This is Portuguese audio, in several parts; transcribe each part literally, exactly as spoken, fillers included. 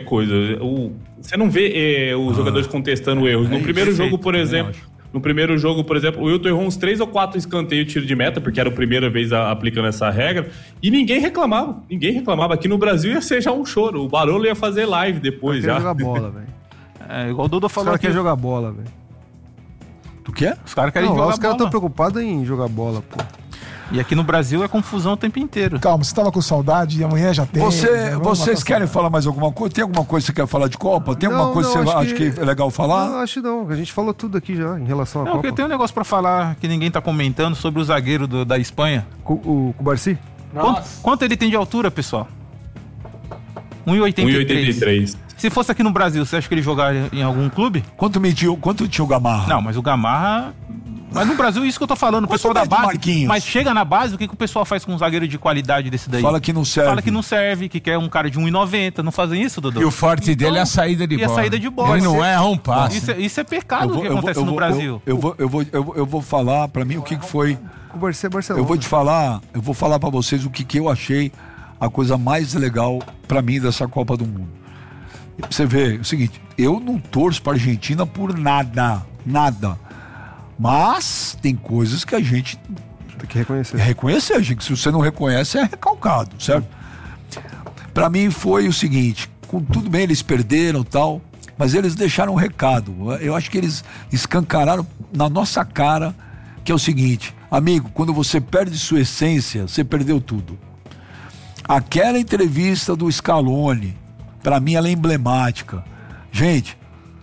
coisa. O, você não vê é, os ah, jogadores contestando erros. No é primeiro perfeito, jogo, por exemplo... No primeiro jogo, por exemplo, o Wilton errou uns três ou quatro escanteios tiro de meta, porque era a primeira vez a, aplicando essa regra, e ninguém reclamava. Ninguém reclamava. Aqui no Brasil ia ser já um choro. O Barolo ia fazer live depois já. jogar bola, velho. É, igual o Duda falou aqui. Os caras querem jogar bola, velho. Tu quer? Os caras querem não, jogar os caras bola. estão preocupados em jogar bola, pô. E aqui no Brasil é confusão o tempo inteiro. Calma, você tava com saudade e amanhã já tem. Você, vocês querem falar mais alguma coisa? Tem alguma coisa que você quer falar de Copa? Tem não, alguma coisa não, que você acho acha que... que é legal falar? Não, acho não. A gente falou tudo aqui já em relação à não, Copa. Porque tem um negócio pra falar que ninguém tá comentando sobre o zagueiro do, da Espanha. O Cubarsí? Quanto, quanto ele tem de altura, pessoal? um e oitenta e três. Se fosse aqui no Brasil, você acha que ele jogaria em algum clube? Quanto mediu, quanto tinha o Gamarra? Não, mas o Gamarra... Mas no Brasil, isso que eu tô falando, o pessoal da base. Mas chega na base, o que, que o pessoal faz com um zagueiro de qualidade desse daí? Fala que não serve. Fala que não serve, que quer um cara de um e noventa. Não fazem isso, Dudu? E o forte então, dele é a saída de e bola. E a saída de bola. Ele não erra um passe. Isso é, isso é pecado vou, o que acontece vou, no vou, Brasil. Eu, eu, vou, eu, vou, eu, vou, eu vou falar, pra mim, o que, que foi... O Barcelona. Eu vou te falar, eu vou falar pra vocês o que, que eu achei a coisa mais legal pra mim dessa Copa do Mundo. Você vê, é o seguinte, eu não torço pra Argentina por nada, nada. Mas tem coisas que a gente tem que reconhecer. É reconhecer, gente. Se você não reconhece, é recalcado, certo? Pra mim foi o seguinte, com tudo bem, eles perderam e tal, mas eles deixaram um recado. Eu acho que eles escancararam na nossa cara, que é o seguinte, amigo, quando você perde sua essência, você perdeu tudo. Aquela entrevista do Scaloni, pra mim ela é emblemática. Gente,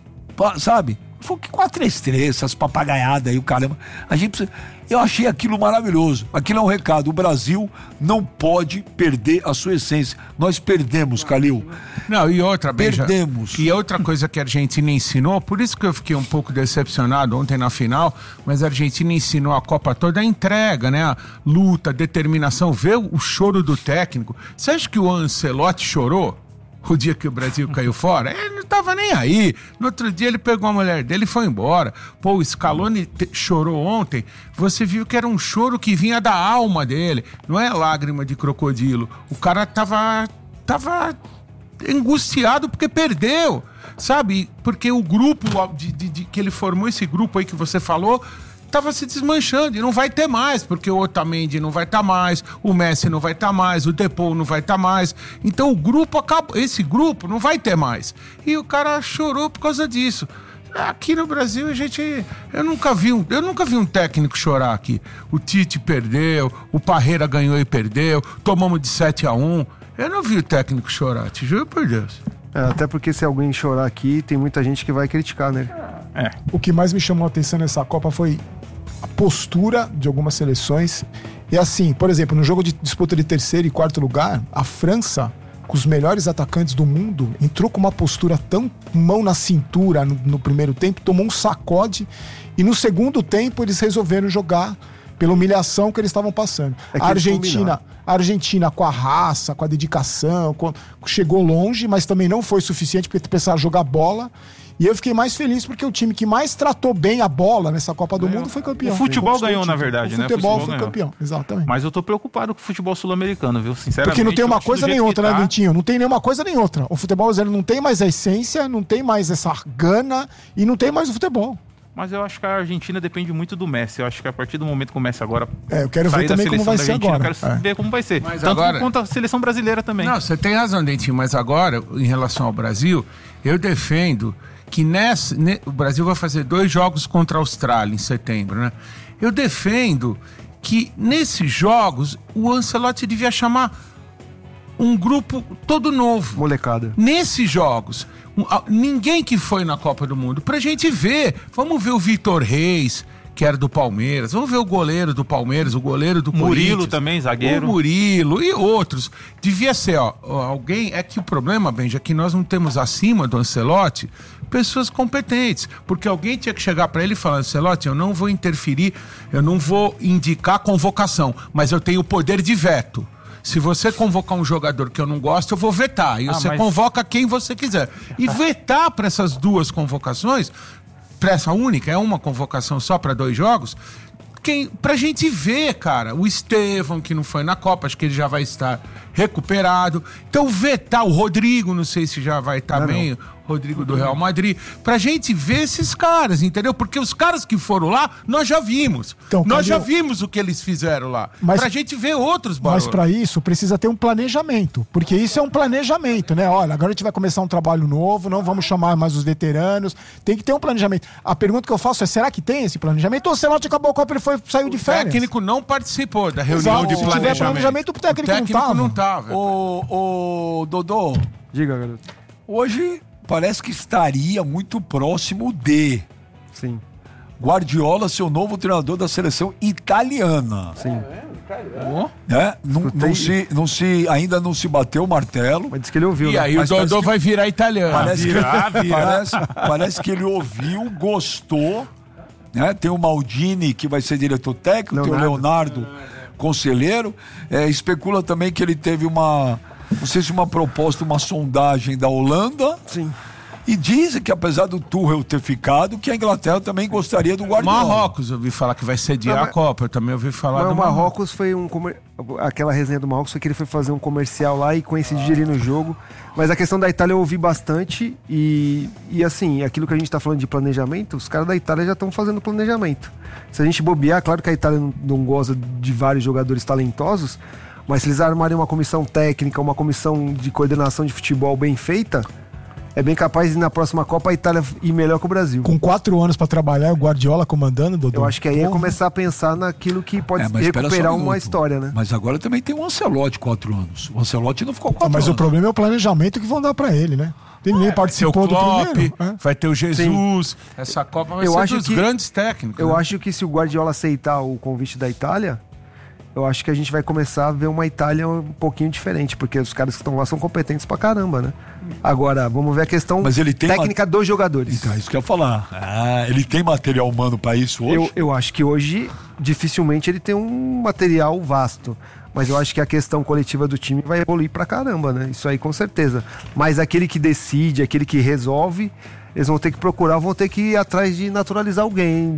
sabe? Foi que quatro estrelas, essas papagaiadas aí, o caramba. A gente precisa... Eu achei aquilo maravilhoso. Aquilo é um recado. O Brasil não pode perder a sua essência. Nós perdemos, Calil. Não, e outra, Beija, perdemos. E outra coisa que a Argentina ensinou, por isso que eu fiquei um pouco decepcionado ontem na final, mas a Argentina ensinou a Copa toda a entrega, né? A luta, a determinação, ver o choro do técnico. Você acha que o Ancelotti chorou o dia que o Brasil caiu fora? Ele não tava nem aí. No outro dia ele pegou a mulher dele e foi embora. Pô, o Scaloni te- chorou ontem. Você viu que era um choro que vinha da alma dele. Não é lágrima de crocodilo. O cara tava... tava angustiado porque perdeu. Sabe? Porque o grupo de, de, de, que ele formou, esse grupo aí que você falou... tava se desmanchando e não vai ter mais, porque o Otamendi não vai estar tá mais, o Messi não vai estar tá mais, o Depou não vai estar tá mais. Então o grupo acabou, esse grupo não vai ter mais. E o cara chorou por causa disso. Aqui no Brasil a gente, eu nunca vi um, eu nunca vi um técnico chorar aqui. O Tite perdeu, o Parreira ganhou e perdeu, tomamos de sete a um. Eu não vi o técnico chorar, te juro por Deus. É, até porque se alguém chorar aqui, tem muita gente que vai criticar, né? É. O que mais me chamou a atenção nessa Copa foi a postura de algumas seleções. E assim, por exemplo, no jogo de disputa de terceiro e quarto lugar, a França, com os melhores atacantes do mundo, entrou com uma postura tão mão na cintura no, no primeiro tempo, tomou um sacode, e no segundo tempo eles resolveram jogar pela humilhação que eles estavam passando. É a Argentina, a Argentina com a raça, com a dedicação, com, chegou longe, mas também não foi suficiente porque precisaram jogar bola. E eu fiquei mais feliz porque o time que mais tratou bem a bola nessa Copa do Mundo foi campeão. O futebol ganhou, na verdade, o né? Futebol o futebol foi ganhou. campeão, exatamente. Mas eu tô preocupado com o futebol sul-americano, viu? Sinceramente. Porque não tem uma coisa nem outra, tá... né, Vintinho? Não tem nenhuma coisa nem outra. O futebol brasileiro não tem mais a essência, não tem mais essa gana e não tem mais o futebol. Mas eu acho que a Argentina depende muito do Messi. Eu acho que a partir do momento que o Messi agora... É, eu quero ver também como vai ser agora. Eu quero é. ver como vai ser. Mas Tanto agora... quanto a seleção brasileira também. Não, você tem razão, Dentinho, mas agora, em relação ao Brasil, eu defendo que nessa, ne, o Brasil vai fazer dois jogos contra a Austrália em setembro, né? Eu defendo que nesses jogos o Ancelotti devia chamar um grupo todo novo. Molecada. Nesses jogos. Ninguém que foi na Copa do Mundo, pra gente ver. Vamos ver o Vitor Reis, que era do Palmeiras. Vamos ver o goleiro do Palmeiras, o goleiro do Murilo Corinthians. também, zagueiro. O Murilo e outros. Devia ser, ó, alguém... É que o problema, Benja, é que nós não temos acima do Ancelotti pessoas competentes. Porque alguém tinha que chegar pra ele e falar: Ancelotti, eu não vou interferir, eu não vou indicar convocação, mas eu tenho o poder de veto. Se você convocar um jogador que eu não gosto, eu vou vetar. E ah, você mas... convoca quem você quiser. E vetar para essas duas convocações, para essa única, é uma convocação só para dois jogos, quem, pra gente ver, cara, o Estevão, que não foi na Copa, acho que ele já vai estar recuperado. Então, vetar o Rodrigo, não sei se já vai estar não, bem, não. Rodrigo do Real Madrid, pra gente ver esses caras, entendeu? Porque os caras que foram lá, nós já vimos. Então, nós já vimos o que eles fizeram lá. Mas, pra gente ver outros barulhos. Mas pra isso, precisa ter um planejamento. Porque isso é um planejamento, né? Olha, agora a gente vai começar um trabalho novo, não vamos chamar mais os veteranos. Tem que ter um planejamento. A pergunta que eu faço é, será que tem esse planejamento? Ou o Celote acabou a Copa e ele foi, saiu de férias? O técnico não participou da reunião Exato. de planejamento. Se tiver planejamento, o técnico, o técnico não tava. Ô, ô, Dodô. Diga, garoto. Hoje... parece que estaria muito próximo de Sim. Guardiola ser o novo treinador da seleção italiana. Sim. É, não, não, se, não se, ainda não se bateu o martelo. Mas disse que ele ouviu. E né? aí Mas o Dodô que, vai virar italiano. Parece, virar, que, virar. Parece, parece que ele ouviu, gostou. Né? Tem o Maldini, que vai ser diretor técnico, Leonardo. Tem o Leonardo, conselheiro. É, especula também que ele teve uma... não sei se uma proposta, uma sondagem da Holanda. Sim. E dizem que apesar do Tuchel ter ficado, que a Inglaterra também gostaria do Guardiola. Marrocos, eu ouvi falar que vai sediar não, a Copa. Eu também ouvi falar mas do o Marrocos. Marrocos foi um... Comer... aquela resenha do Marrocos foi que ele foi fazer um comercial lá e coincidir ali no jogo. Mas a questão da Itália eu ouvi bastante e, e assim, aquilo que a gente tá falando de planejamento, os caras da Itália já estão fazendo planejamento. Se a gente bobear, claro que a Itália não, não goza de vários jogadores talentosos, mas se eles armarem uma comissão técnica, uma comissão de coordenação de futebol bem feita, é bem capaz de na próxima Copa a Itália ir melhor que o Brasil. Com quatro anos pra trabalhar, o Guardiola comandando, Dodô. Eu acho que aí é começar a pensar naquilo que pode é, recuperar um uma história, né? Mas agora também tem o Ancelotti, quatro anos. O Ancelotti não ficou quatro mas anos. Mas o problema é o planejamento que vão dar pra ele, né? Tem ninguém é, participou do Klopp, primeiro. É? Vai ter o Jesus. Sim. Essa Copa vai eu ser acho dos que, grandes técnicos. Eu né? acho que se o Guardiola aceitar o convite da Itália, eu acho que a gente vai começar a ver uma Itália um pouquinho diferente, porque os caras que estão lá são competentes pra caramba, né? Agora, vamos ver a questão Mas ele tem técnica ma... dos jogadores. Então, isso que eu ia falar. Ah, ele tem material humano pra isso hoje? Eu, eu acho que hoje, dificilmente, ele tem um material vasto. Mas eu acho que a questão coletiva do time vai evoluir pra caramba, né? Isso aí com certeza. Mas aquele que decide, aquele que resolve, eles vão ter que procurar, vão ter que ir atrás de naturalizar alguém.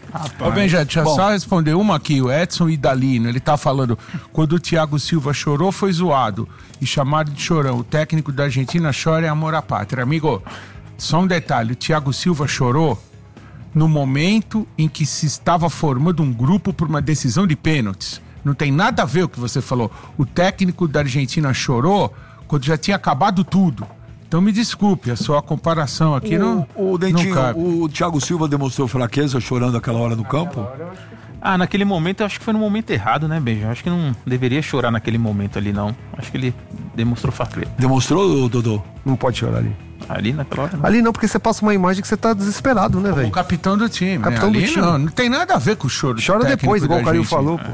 Ô, Benja, deixa eu só responder uma aqui, o Edson Idalino, ele tá falando, quando o Thiago Silva chorou foi zoado e chamado de chorão. O técnico da Argentina chora é amor à pátria. Amigo, só um detalhe, o Thiago Silva chorou no momento em que se estava formando um grupo por uma decisão de pênaltis. Não tem nada a ver o que você falou. O técnico da Argentina chorou quando já tinha acabado tudo. Então me desculpe, a sua comparação aqui o, não O Dentinho, não cabe. O Thiago Silva demonstrou fraqueza chorando aquela hora no campo? Ah, naquele momento eu acho que foi no momento errado, né, Benja? Acho que não deveria chorar naquele momento ali, não. Acho que ele demonstrou fraqueza. Demonstrou, Dodô? Não pode chorar ali. Ali naquela hora, não. Ali não, porque você passa uma imagem que você tá desesperado, né, velho? O capitão do time. Capitão né? do Ali time. Não, não tem nada a ver com o choro. Chora depois, igual o Calil falou, pô.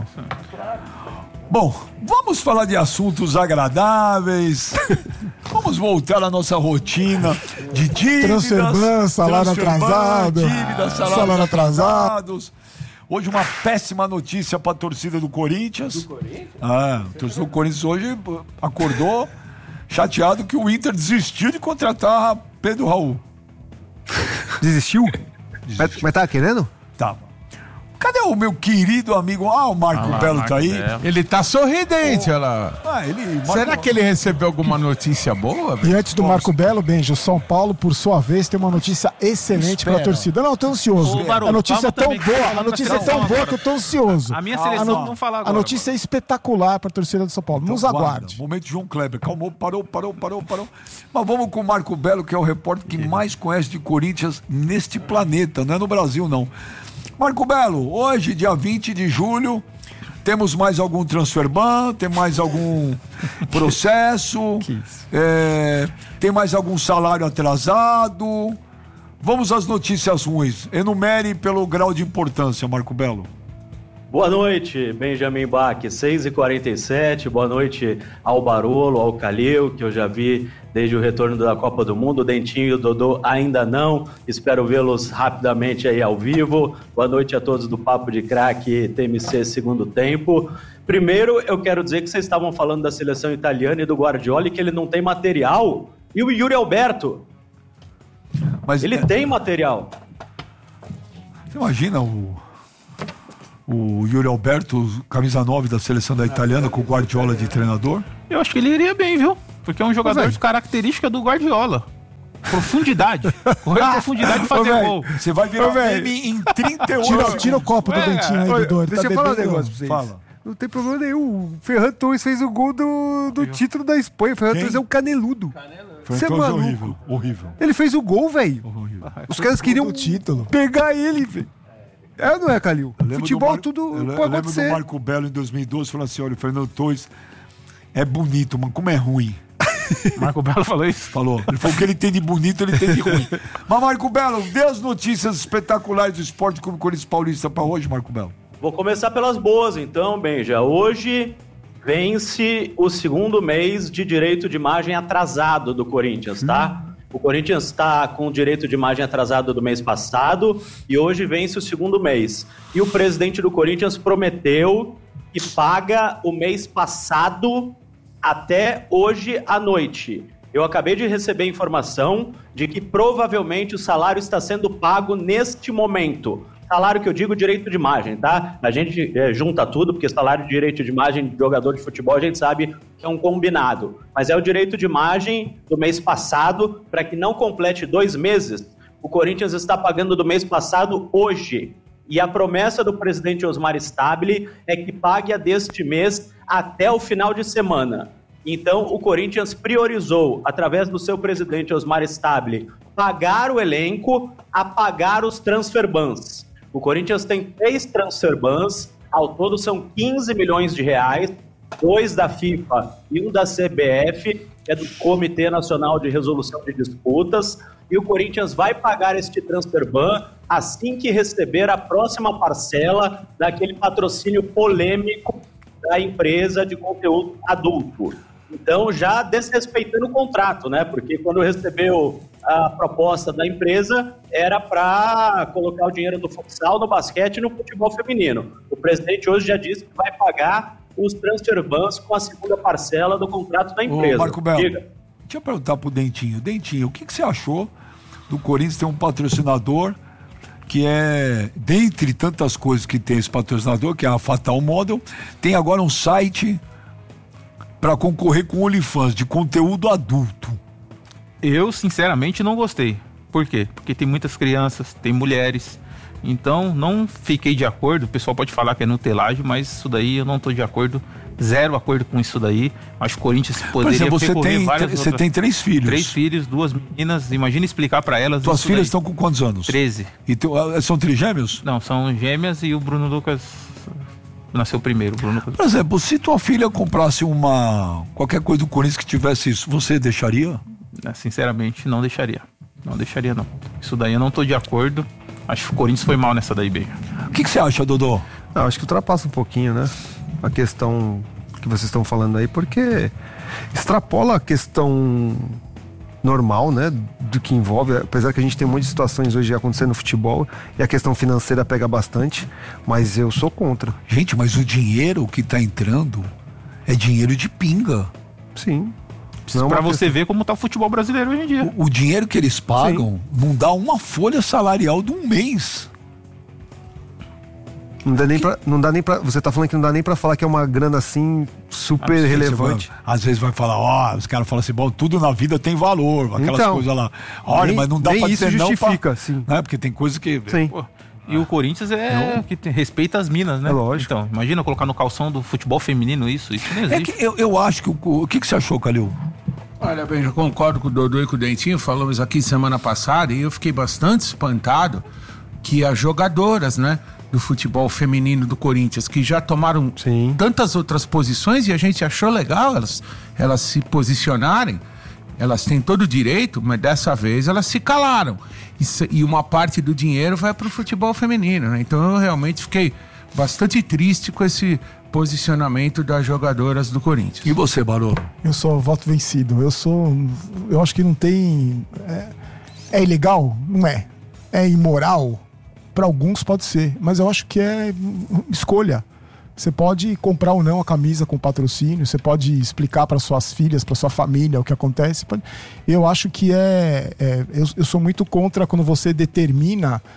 Bom, vamos falar de assuntos agradáveis. Vamos voltar à nossa rotina de dívidas. Transferban, salário atrasado. Dívidas, salários salário atrasados. Hoje uma péssima notícia para a torcida do Corinthians. Do Corinthians? Ah, o torcedor do Corinthians hoje acordou chateado que o Inter desistiu de contratar Pedro Raul. Desistiu? Desistiu. Mas, mas tá querendo? Tá. Cadê o meu querido amigo? Ah, o Marco ah, lá, Belo Marco tá aí. Belo. Ele tá sorridente, olha lá. Ah, ele, Marco... Será que ele recebeu alguma notícia boa? E antes do Marco Belo, Benjo, o São Paulo, por sua vez, tem uma notícia excelente para a torcida. Não, eu tô ansioso. Ô, Barô, a notícia é tão boa, a notícia é tão boa que eu tô ansioso. A minha seleção não vamos falar agora. A notícia agora. é espetacular para a torcida do São Paulo. Então, Nos aguarde. Momento de João Kleber. Calmou, parou, parou, parou, parou. Mas vamos com o Marco Belo, que é o repórter que mais conhece de Corinthians neste planeta, não é no Brasil, não. Marco Belo, hoje, dia vinte de julho, temos mais algum transferban, tem mais algum processo, é, tem mais algum salário atrasado. Vamos às notícias ruins. Enumere pelo grau de importância, Marco Belo. Boa noite, Benjamin Bach, seis e quarenta e sete, boa noite ao Barolo, ao Calil, que eu já vi desde o retorno da Copa do Mundo, o Dentinho e o Dodô ainda não, espero vê-los rapidamente aí ao vivo. Boa noite a todos do Papo de Craque T M C Segundo Tempo. Primeiro, eu quero dizer que vocês estavam falando da seleção italiana e do Guardiola, que ele não tem material, e o Yuri Alberto, Mas ele é... tem material. Você imagina o... o Yuri Alberto, camisa nove da seleção da italiana, com o Guardiola de treinador? Eu acho que ele iria bem, viu? Porque é um jogador Ô, de característica do Guardiola. Profundidade. Correr profundidade e fazer Ô, gol. Você vai virar meme em trinta e oito Tira, tira o copo do Dentinho aí, Dudu. Deixa tá eu falar um bebendo? negócio pra vocês. Fala. Não tem problema nenhum. O Ferran Torres fez o gol do, do título da Espanha. O Ferran Quem? Torres é um caneludo. Foi Você é uma coisa maluco. horrível, horrível. Ele fez o gol, velho. horrível. Os caras queriam do título. pegar ele, velho. É ou não é, Calil? Eu lembro Futebol do Mar- tudo eu, le- pode eu lembro acontecer. do Marco Belo em dois mil e doze, falou assim, olha, o Fernando Torres é bonito, mas como é ruim. Marco Belo falou isso. Falou. Ele falou que ele tem de bonito, ele tem de ruim. Mas, Marco Belo, dê as notícias espetaculares do Esporte Clube Corinthians Paulista para hoje, Marco Belo. Vou começar pelas boas, então, Benja. Hoje vence o segundo mês de direito de imagem atrasado do Corinthians, tá? Hum. O Corinthians está com o direito de imagem atrasado do mês passado e hoje vence o segundo mês. E o presidente do Corinthians prometeu que paga o mês passado até hoje à noite. Eu acabei de receber informação de que provavelmente o salário está sendo pago neste momento. Salário que eu digo direito de imagem, tá? A gente é, junta tudo, porque salário de direito de imagem de jogador de futebol a gente sabe que é um combinado. Mas é o direito de imagem do mês passado, para que não complete dois meses, o Corinthians está pagando do mês passado hoje. E a promessa do presidente Osmar Stabile é que pague a deste mês até o final de semana. Então, o Corinthians priorizou, através do seu presidente Osmar Stabile, pagar o elenco a pagar os transfer bans. O Corinthians tem três transfer bans, ao todo são quinze milhões de reais, dois da FIFA e um da C B F, que é do Comitê Nacional de Resolução de Disputas, e o Corinthians vai pagar este transfer ban assim que receber a próxima parcela daquele patrocínio polêmico da empresa de conteúdo adulto. Então, já desrespeitando o contrato, né? Porque quando recebeu a proposta da empresa, era para colocar o dinheiro do futsal, no basquete e no futebol feminino. O presidente hoje já disse que vai pagar os transfer bans com a segunda parcela do contrato da empresa. Ô, Marco Belo, Diga. deixa eu perguntar pro Dentinho. Dentinho, o que, que você achou do Corinthians ter um patrocinador que é, dentre tantas coisas que tem esse patrocinador, que é a Fatal Model, tem agora um site para concorrer com o OnlyFans de conteúdo adulto? Eu, sinceramente, não gostei. Por quê? Porque tem muitas crianças, tem mulheres. Então, não fiquei de acordo. O pessoal pode falar que é nutelagem, mas isso daí eu não estou de acordo. Zero acordo com isso daí. Acho que o Corinthians poderia exemplo, você percorrer tem, várias você outras... tem três filhos. Três filhos, duas meninas. Imagina explicar para elas. Tuas isso filhas daí. estão com quantos anos? treze. E tu, são trigêmeos? Não, são gêmeas e o Bruno Lucas nasceu primeiro. O Bruno Lucas... Por exemplo, se tua filha comprasse uma qualquer coisa do Corinthians que tivesse isso, você deixaria? Sinceramente, não deixaria. Não deixaria, não. Isso daí eu não tô de acordo. Acho que o Corinthians foi mal nessa daí, bem. O que, que você acha, Dodô? Não, acho que ultrapassa um pouquinho, né? A questão que vocês estão falando aí, porque extrapola a questão normal, né? Do que envolve, apesar que a gente tem muitas situações hoje acontecendo no futebol e a questão financeira pega bastante, mas eu sou contra. Gente, mas o dinheiro que tá entrando é dinheiro de pinga. Sim. Não, pra você questão... ver como tá o futebol brasileiro hoje em dia. O, o dinheiro que eles pagam Sim. não dá uma folha salarial de um mês. Não dá nem que... pra, não dá nem pra, você tá falando que não dá nem pra falar que é uma grana assim super ah, relevante. Vai, às vezes vai falar, ó, oh, os caras falam assim, bom, tudo na vida tem valor, aquelas então, coisas lá. Olha, nem, mas não dá pra isso dizer justifica, não pra, sim. Né? Porque tem coisa que... Sim. Pô, e o Corinthians é, é que tem, respeita as minas, né? É lógico. Então, imagina colocar no calção do futebol feminino isso, isso não existe. É que eu, eu acho que o, o que, que você achou, Calil? Olha, bem, eu concordo com o Dodô e com o Dentinho, falamos aqui semana passada e eu fiquei bastante espantado que as jogadoras, né, do futebol feminino do Corinthians, que já tomaram Sim. tantas outras posições e a gente achou legal elas, elas se posicionarem, elas têm todo o direito, mas dessa vez elas se calaram. E, e uma parte do dinheiro vai para o futebol feminino, né? Então eu realmente fiquei bastante triste com esse posicionamento das jogadoras do Corinthians. E você, Barolo? Eu sou voto vencido. Eu sou. Eu acho que não tem. É, é ilegal? Não é. É imoral? Para alguns pode ser. Mas eu acho que é escolha. Você pode comprar ou não a camisa com patrocínio, você pode explicar para suas filhas, para sua família o que acontece. Eu acho que é. é eu, eu sou muito contra quando você determina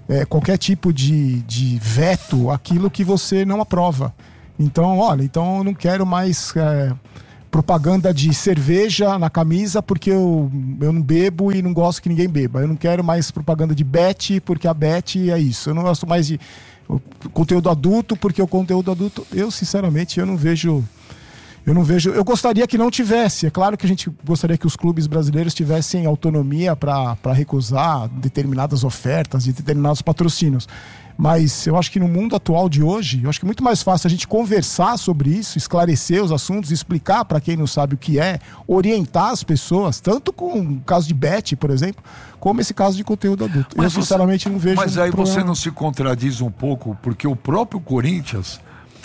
é, qualquer tipo de, de veto àquilo que você não aprova. Então, olha, então eu não quero mais é, propaganda de cerveja na camisa porque eu, eu não bebo e não gosto que ninguém beba. Eu não quero mais propaganda de Bet porque a Bet é isso. Eu não gosto mais de conteúdo adulto porque o conteúdo adulto, eu sinceramente, eu não vejo... Eu não vejo. Eu gostaria que não tivesse. É claro que a gente gostaria que os clubes brasileiros tivessem autonomia para recusar determinadas ofertas e determinados patrocínios. Mas eu acho que no mundo atual de hoje, eu acho que é muito mais fácil a gente conversar sobre isso, esclarecer os assuntos, explicar para quem não sabe o que é, orientar as pessoas, tanto com o caso de Bet, por exemplo, como esse caso de conteúdo adulto. Mas eu, sinceramente, você, não vejo. Mas aí problema. você não se contradiz um pouco, porque o próprio Corinthians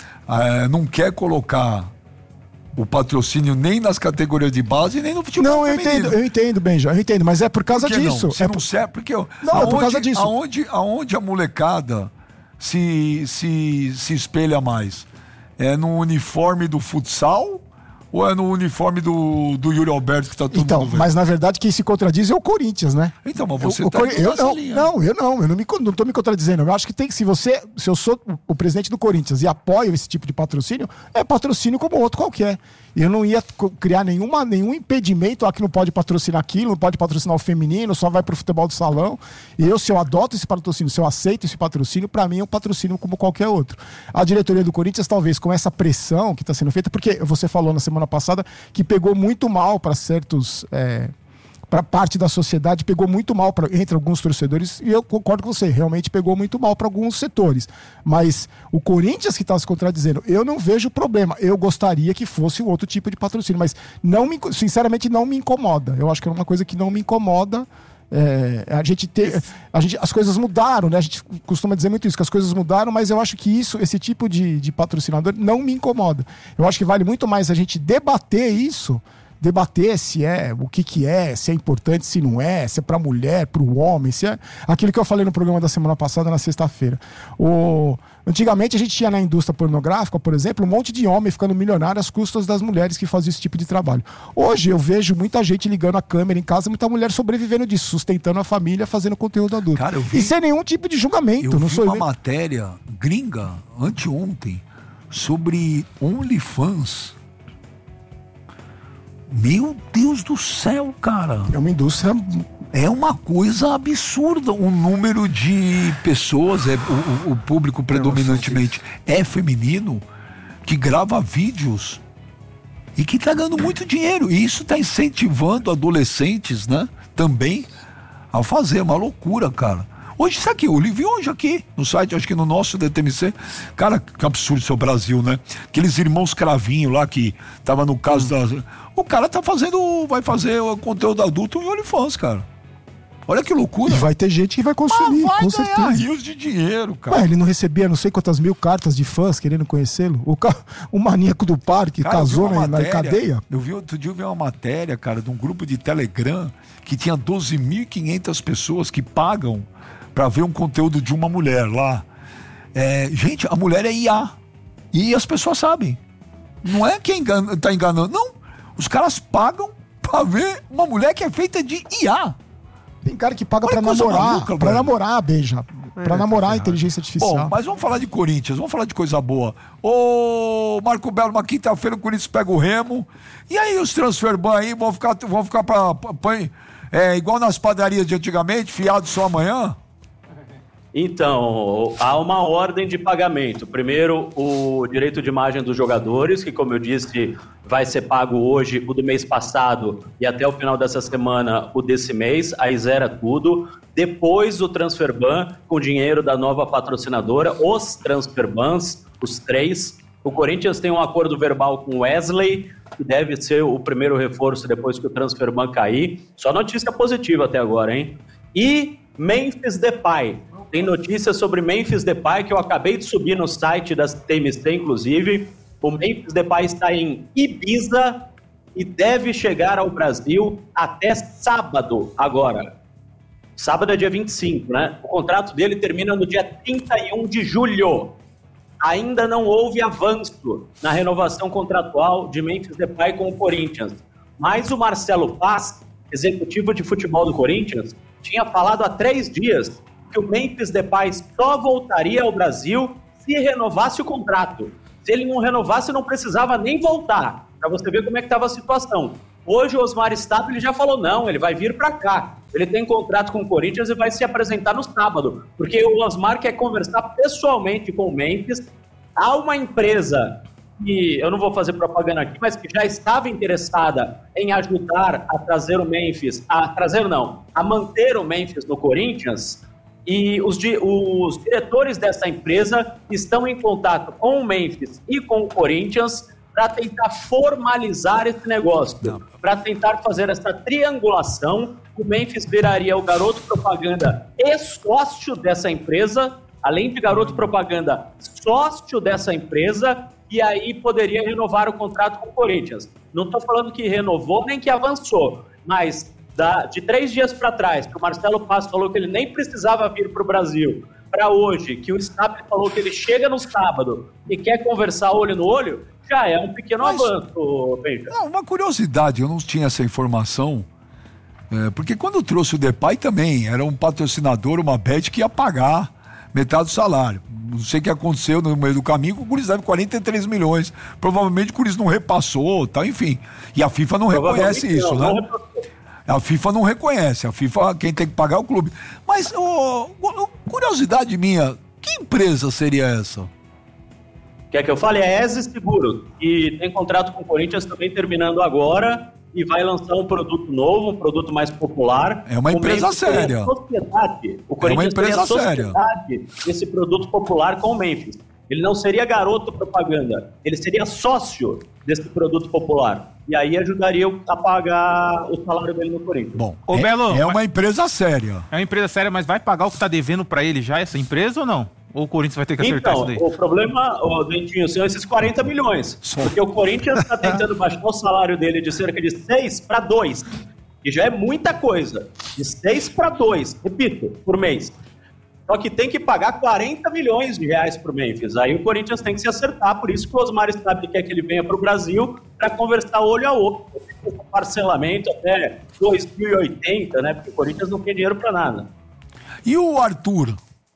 é, não quer colocar o patrocínio nem nas categorias de base, nem no futebol Não, eu feminino. entendo, eu entendo, Benja, eu entendo, mas é por causa Por que disso. Não? Você é não por... serve, porque eu, não, aonde, é por causa disso. Aonde, aonde a molecada se, se, se espelha mais? É no uniforme do futsal ou é no uniforme do, do Yuri Alberto que tá todo Então, mundo vendo? mas na verdade quem se contradiz é o Corinthians, né? Então, mas você eu, tá o, indo eu nessa não, linha. não, eu não, eu não, me, não tô me contradizendo. Eu acho que tem que, se você, se eu sou o presidente do Corinthians e apoio esse tipo de patrocínio, é patrocínio como outro qualquer. E eu não ia criar nenhuma, nenhum impedimento, ah, que não pode patrocinar aquilo, não pode patrocinar o feminino, só vai pro futebol do salão. E eu, se eu adoto esse patrocínio, se eu aceito esse patrocínio, para mim é um patrocínio como qualquer outro. A diretoria do Corinthians, talvez, com essa pressão que está sendo feita, porque você falou na semana passada que pegou muito mal para certos... É, para parte da sociedade, pegou muito mal pra, entre alguns torcedores, e eu concordo com você, realmente pegou muito mal para alguns setores. Mas o Corinthians que está se contradizendo, eu não vejo problema. Eu gostaria que fosse outro tipo de patrocínio, mas não me, sinceramente não me incomoda. Eu acho que é uma coisa que não me incomoda. É, a gente ter, a gente, as coisas mudaram, né? A gente costuma dizer muito isso, que as coisas mudaram, mas eu acho que isso, esse tipo de, de patrocinador não me incomoda. Eu acho que vale muito mais a gente debater isso, debater se é, o que que é, se é importante, se não é, se é pra mulher, pro homem, se é aquilo que eu falei no programa da semana passada, na sexta-feira. O... Antigamente a gente tinha na indústria pornográfica, por exemplo, um monte de homem ficando milionário às custas das mulheres que faziam esse tipo de trabalho. Hoje eu vejo muita gente ligando a câmera em casa, muita mulher sobrevivendo disso, sustentando a família, fazendo conteúdo adulto. Cara, eu vi... E sem nenhum tipo de julgamento. Eu não vi sou uma eu... matéria gringa, anteontem, sobre OnlyFans. Meu Deus do céu, cara. É uma indústria... É uma coisa absurda. O número de pessoas, é, o, o público predominantemente é feminino, que grava vídeos e que tá ganhando muito dinheiro. E isso tá incentivando adolescentes, né, também, a fazer. Uma loucura, cara. Hoje, isso aqui, eu vi hoje aqui no site, acho que no nosso D T M C. Cara, que absurdo isso é o Brasil, né? Aqueles irmãos Cravinho lá que tava no caso da... O cara tá fazendo, vai fazer o conteúdo adulto em OnlyFans, cara. Olha que loucura. E vai ter gente que vai consumir, ah, vai com ganhar certeza. rios de dinheiro, cara. Ué, ele não recebia não sei quantas mil cartas de fãs querendo conhecê-lo? O, ca... o maníaco do parque Cara, casou na, matéria, na cadeia? Eu vi outro dia, eu vi uma matéria, cara, de um grupo de Telegram que tinha doze mil e quinhentas pessoas que pagam pra ver um conteúdo de uma mulher lá. É, gente, a mulher é I A. E as pessoas sabem. Não é quem engana, tá enganando. Não. Os caras pagam pra ver uma mulher que é feita de I A. Tem cara que paga Olha pra namorar, maluca, pra velho. namorar, beija. Pra É, namorar tá a inteligência artificial. Bom, mas vamos falar de Corinthians, vamos falar de coisa boa. Ô, Marco Belo, uma quinta-feira o Corinthians pega o Remo. E aí os transfer ban aí vão ficar, vão ficar pra, pra, pra, é, igual nas padarias de antigamente, fiado só amanhã? Então, há uma ordem de pagamento. Primeiro, o direito de imagem dos jogadores, que, como eu disse, vai ser pago hoje, o do mês passado, e até o final dessa semana, o desse mês, aí zera tudo. Depois, o transfer ban, com dinheiro da nova patrocinadora, os transfer bans, os três. O Corinthians tem um acordo verbal com o Wesley, que deve ser o primeiro reforço depois que o transfer ban cair. Só notícia positiva até agora, hein? E Memphis Depay. Tem notícia sobre Memphis Depay que eu acabei de subir no site da T M C, inclusive. O Memphis Depay está em Ibiza e deve chegar ao Brasil até sábado agora. Sábado é dia vinte e cinco, né? O contrato dele termina no dia trinta e um de julho. Ainda não houve avanço na renovação contratual de Memphis Depay com o Corinthians. Mas o Marcelo Paz, executivo de futebol do Corinthians, tinha falado há três dias que o Memphis Depay só voltaria ao Brasil se renovasse o contrato. Se ele não renovasse, não precisava nem voltar, para você ver como é que estava a situação. Hoje o Osmar Stabile ele já falou, não, ele vai vir para cá. Ele tem contrato com o Corinthians e vai se apresentar no sábado, porque o Osmar quer conversar pessoalmente com o Memphis. Há uma empresa que, eu não vou fazer propaganda aqui, mas que já estava interessada em ajudar a trazer o Memphis, a trazer não, a manter o Memphis no Corinthians, e os, os diretores dessa empresa estão em contato com o Memphis e com o Corinthians para tentar formalizar esse negócio, para tentar fazer essa triangulação. O Memphis viraria o garoto propaganda e sócio dessa empresa, além de garoto propaganda, sócio dessa empresa, e aí poderia renovar o contrato com o Corinthians. Não estou falando que renovou nem que avançou, mas da, de três dias para trás, que o Marcelo Paz falou que ele nem precisava vir para o Brasil, para hoje, que o Stabile falou que ele chega no sábado e quer conversar olho no olho, já é um pequeno Mas, avanço, Benja. Não, uma curiosidade, eu não tinha essa informação, é, porque quando eu trouxe o Depay também, era um patrocinador, uma bet que ia pagar metade do salário. Não sei o que aconteceu no meio do caminho, o Corinthians deve quarenta e três milhões, provavelmente o Corinthians não repassou, tá, enfim. E a FIFA não reconhece isso, não, né? Não a FIFA não reconhece, a FIFA, quem tem que pagar é o clube. Mas, oh, curiosidade minha, que empresa seria essa? Quer que eu fale? É ESE Seguro, que tem contrato com o Corinthians também terminando agora e vai lançar um produto novo, um produto mais popular. É uma empresa séria. O Corinthians é uma empresa séria. Esse produto popular com o Memphis. Ele não seria garoto propaganda, ele seria sócio desse produto popular. E aí ajudaria a pagar o salário dele no Corinthians. Bom, Ô, é, Belo, é uma empresa séria. É uma empresa séria, mas vai pagar o que está devendo para ele já, essa empresa, ou não? Ou o Corinthians vai ter que acertar então, isso daí? O problema, oh, Dentinho, são esses quarenta milhões. Só. Porque o Corinthians está tentando baixar o salário dele de cerca de seis para dois. Que já é muita coisa. De seis para dois, repito, por mês. Só que tem que pagar quarenta milhões de reais pro Memphis. Aí o Corinthians tem que se acertar, por isso que o Osmar Stabile quer que ele venha pro Brasil para conversar olho a olho, com parcelamento até dois mil e oitenta, né? Porque o Corinthians não tem dinheiro para nada. E o Arthur?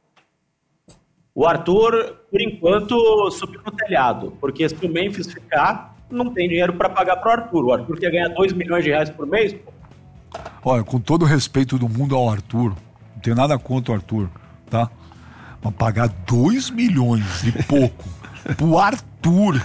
O Arthur, por enquanto, subiu no telhado, porque se o Memphis ficar, não tem dinheiro para pagar pro Arthur. O Arthur quer ganhar dois milhões de reais por mês. Pô. Olha, com todo o respeito do mundo ao Arthur, não tenho nada contra o Arthur, tá? Mas pagar dois milhões e pouco pro Arthur,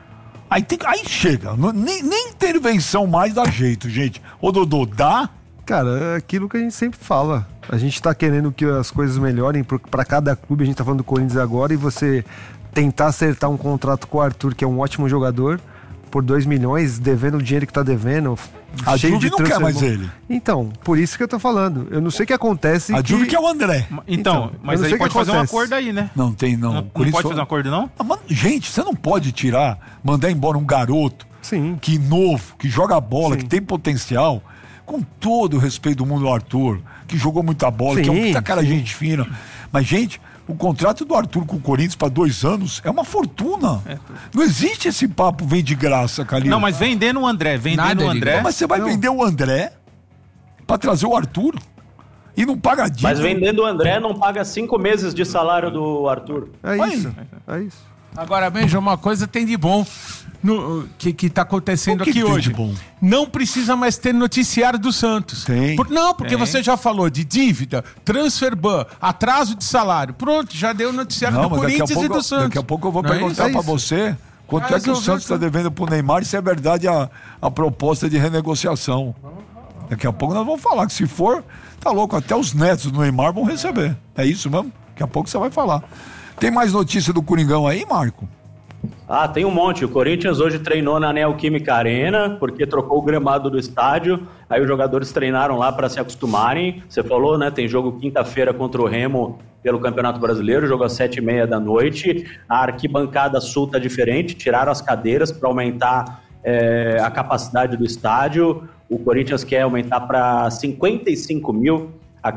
aí, tem, aí chega, nem, nem intervenção mais dá jeito, gente. Ô Dodô, dá? Cara, é aquilo que a gente sempre fala. A gente tá querendo que as coisas melhorem para cada clube. A gente tá falando do Corinthians agora, e você tentar acertar um contrato com o Arthur, que é um ótimo jogador, por dois milhões, devendo o dinheiro que tá devendo. A Juve não quer mais ele. Então, por isso que eu tô falando. Eu não sei o que acontece. A que... Juve que é o André. Então, então mas aí pode fazer um acordo aí, né? Não tem, não. Não, não pode fazer um acordo, não? Ah, mano, gente, você não pode tirar, mandar embora um garoto Sim. que novo, que joga bola, Sim. que tem potencial. Com todo o respeito do mundo do Arthur, que jogou muita bola, sim, que é um puta cara sim. gente fina. Mas, gente, o contrato do Arthur com o Corinthians para dois anos é uma fortuna. É. Não existe esse papo, vem de graça, Calil. Não, mas vendendo o André, vendendo o André. Não, mas você vai não. vender o André para trazer o Arthur e não paga dívida. Mas vendendo o André não paga cinco meses de salário do Arthur. É isso, é isso. Agora, Benja, uma coisa tem de bom no, que, que tá acontecendo que aqui que hoje. De bom? Não precisa mais ter noticiário do Santos. Tem. Por, não, porque tem. você já falou de dívida, transfer ban, atraso de salário. Pronto, já deu o noticiário não, do Corinthians pouco, e do Santos. Daqui a pouco eu vou não perguntar é para você quanto ah, é que o Santos está devendo pro Neymar e se é verdade a, a proposta de renegociação. Daqui a pouco nós vamos falar que se for, tá louco, até os netos do Neymar vão receber. É isso mesmo? Daqui a pouco você vai falar. Tem mais notícia do Coringão aí, Marco? Ah, tem um monte. O Corinthians hoje treinou na Neoquímica Arena, porque trocou o gramado do estádio. Aí os jogadores treinaram lá para se acostumarem. Você falou, né? Tem jogo quinta-feira contra o Remo pelo Campeonato Brasileiro, jogo às sete e meia da noite. A arquibancada sul tá diferente, tiraram as cadeiras para aumentar é, a capacidade do estádio. O Corinthians quer aumentar para cinquenta e cinco mil a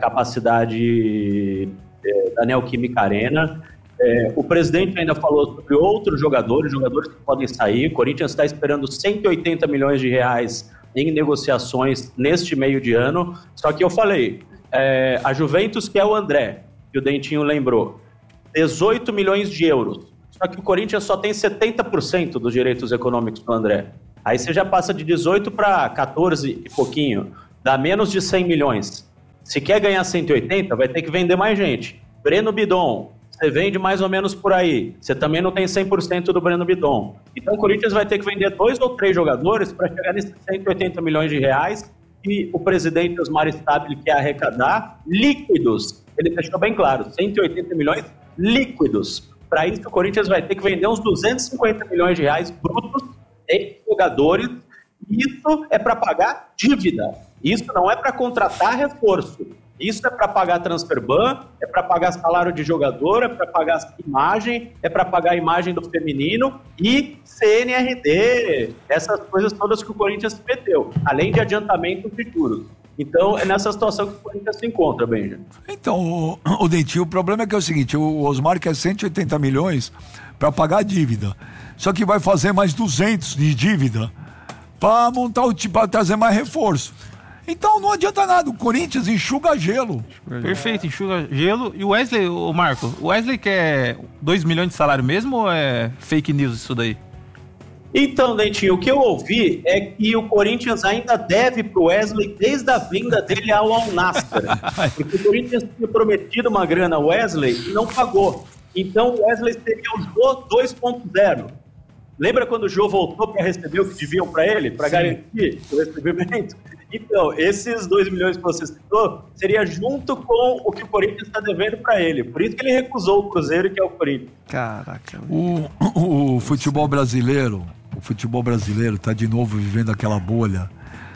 capacidade é, da Neoquímica Arena. É, o presidente ainda falou sobre outros jogadores, jogadores que podem sair. O Corinthians está esperando cento e oitenta milhões de reais em negociações neste meio de ano. Só que eu falei, é, a Juventus quer o André, que o Dentinho lembrou. dezoito milhões de euros. Só que o Corinthians só tem setenta por cento dos direitos econômicos do André. Aí você já passa de dezoito para quatorze e pouquinho. Dá menos de cem milhões. Se quer ganhar cento e oitenta, vai ter que vender mais gente. Breno Bidon, você vende mais ou menos por aí. Você também não tem cem por cento do Breno Bidon. Então o Corinthians vai ter que vender dois ou três jogadores para chegar nesses cento e oitenta milhões de reais que o presidente Osmar Stabile quer arrecadar líquidos. Ele deixou bem claro, cento e oitenta milhões líquidos. Para isso o Corinthians vai ter que vender uns duzentos e cinquenta milhões de reais brutos em jogadores. Isso é para pagar dívida. Isso não é para contratar reforço. Isso é para pagar transfer ban, é para pagar salário de jogador, é para pagar imagem, é para pagar a imagem do feminino e C N R D, essas coisas todas que o Corinthians se meteu, além de adiantamento de juros. Então, é nessa situação que o Corinthians se encontra, Benjamin. Então, o, o Dentinho, o problema é que é o seguinte, o Osmar quer cento e oitenta milhões para pagar a dívida, só que vai fazer mais duzentos de dívida para montar o time, para trazer mais reforço. Então não adianta nada, o Corinthians enxuga gelo. Perfeito, enxuga gelo. E o Wesley, o Marco, o Wesley quer dois milhões de salário mesmo ou é fake news isso daí? Então, Dentinho, o que eu ouvi é que o Corinthians ainda deve pro Wesley desde a vinda dele ao Al-Nassr. Porque o Corinthians tinha prometido uma grana ao Wesley e não pagou. Então o Wesley seria o Jô dois ponto zero. Lembra quando o Jô voltou para receber o que deviam para ele, para garantir o recebimento? Então, esses dois milhões que você citou, seria junto com o que o Corinthians está devendo para ele. Por isso que ele recusou o Cruzeiro, que é o Corinthians. Caraca. O, o, o futebol brasileiro, o futebol brasileiro está de novo vivendo aquela bolha.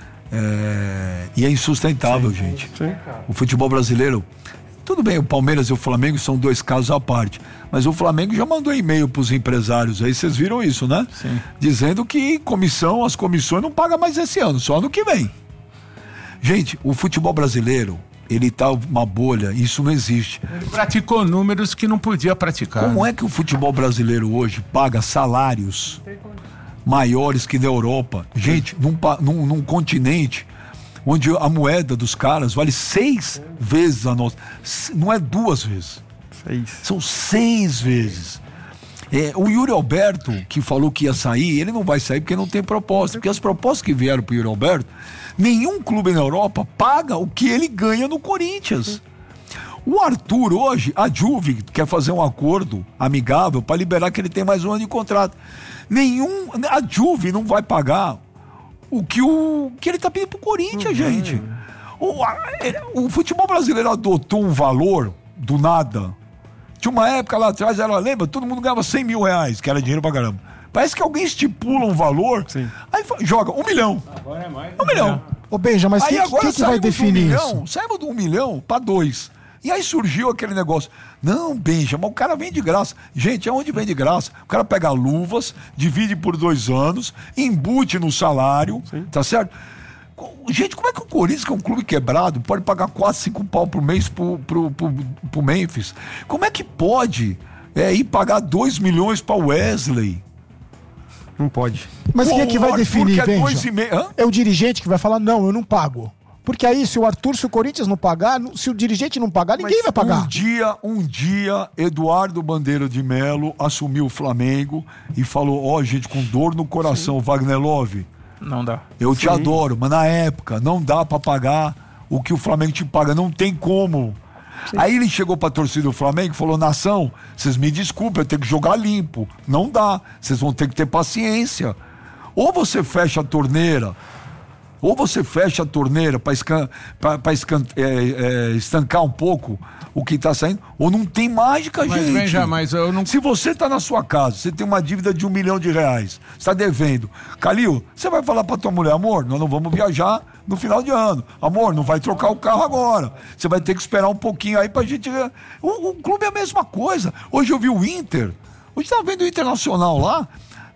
É, e é insustentável, sim, gente. Sim, o futebol brasileiro... Tudo bem, o Palmeiras e o Flamengo são dois casos à parte, mas o Flamengo já mandou e-mail para os empresários, aí vocês viram isso, né? Sim. Dizendo que comissão, as comissões não pagam mais esse ano, só ano que vem. Gente, o futebol brasileiro, ele tá uma bolha, isso não existe. Ele praticou números que não podia praticar. Como é que o futebol brasileiro hoje paga salários maiores que na Europa? Gente, num, num, num continente onde a moeda dos caras vale seis vezes a nossa. Não é duas vezes. Seis. São seis vezes. É, o Yuri Alberto, que falou que ia sair, ele não vai sair porque não tem proposta. Porque as propostas que vieram pro Yuri Alberto, nenhum clube na Europa paga o que ele ganha no Corinthians. O Arthur hoje, a Juve quer fazer um acordo amigável para liberar que ele tem mais um ano de contrato. Nenhum, a Juve não vai pagar o que, o, que ele tá pedindo pro Corinthians, uhum. gente. O, a, o futebol brasileiro adotou um valor do nada. Tinha uma época lá atrás, ela lembra, todo mundo ganhava cem mil reais, que era dinheiro pra caramba. Parece que alguém estipula um valor, sim. Aí joga um milhão. Agora é mais. Um milhão. Ô, Benja, mas quem que, que vai definir um isso? Milhão, saímos de um milhão pra dois. E aí surgiu aquele negócio. Não, Benja, mas o cara vem de graça. Gente, aonde vem de graça? O cara pega luvas, divide por dois anos, embute no salário, sim. Tá certo? Gente, como é que o Corinthians, que é um clube quebrado, pode pagar quatro, cinco pau por mês pro, pro, pro, pro Memphis? Como é que pode é, ir pagar dois milhões pra Wesley? Não pode. Mas quem é que vai definir, Benja? É, é o dirigente que vai falar, não, eu não pago. Porque aí, se o Arthur, se o Corinthians não pagar, se o dirigente não pagar, ninguém Mas vai pagar. Um dia, um dia, Eduardo Bandeira de Melo assumiu o Flamengo e falou, ó, oh, gente, com dor no coração, sim. Wagner Love, não dá. Eu sim. te adoro, mas na época não dá pra pagar o que o Flamengo te paga, não tem como. Sim. Aí ele chegou pra torcida do Flamengo e falou, nação, vocês me desculpem, eu tenho que jogar limpo. Não dá, vocês vão ter que ter paciência. Ou você fecha a torneira, ou você fecha a torneira para escan, é, é, estancar um pouco o que está saindo, ou não tem mágica, mas, gente. Benja, mas eu não... Se você está na sua casa, você tem uma dívida de um milhão de reais, está devendo. Calil, você vai falar para tua mulher, amor, nós não vamos viajar no final de ano. Amor, não vai trocar o carro agora. Você vai ter que esperar um pouquinho aí para a gente... O, o clube é a mesma coisa. Hoje eu vi o Inter, hoje estava vendo o Internacional lá,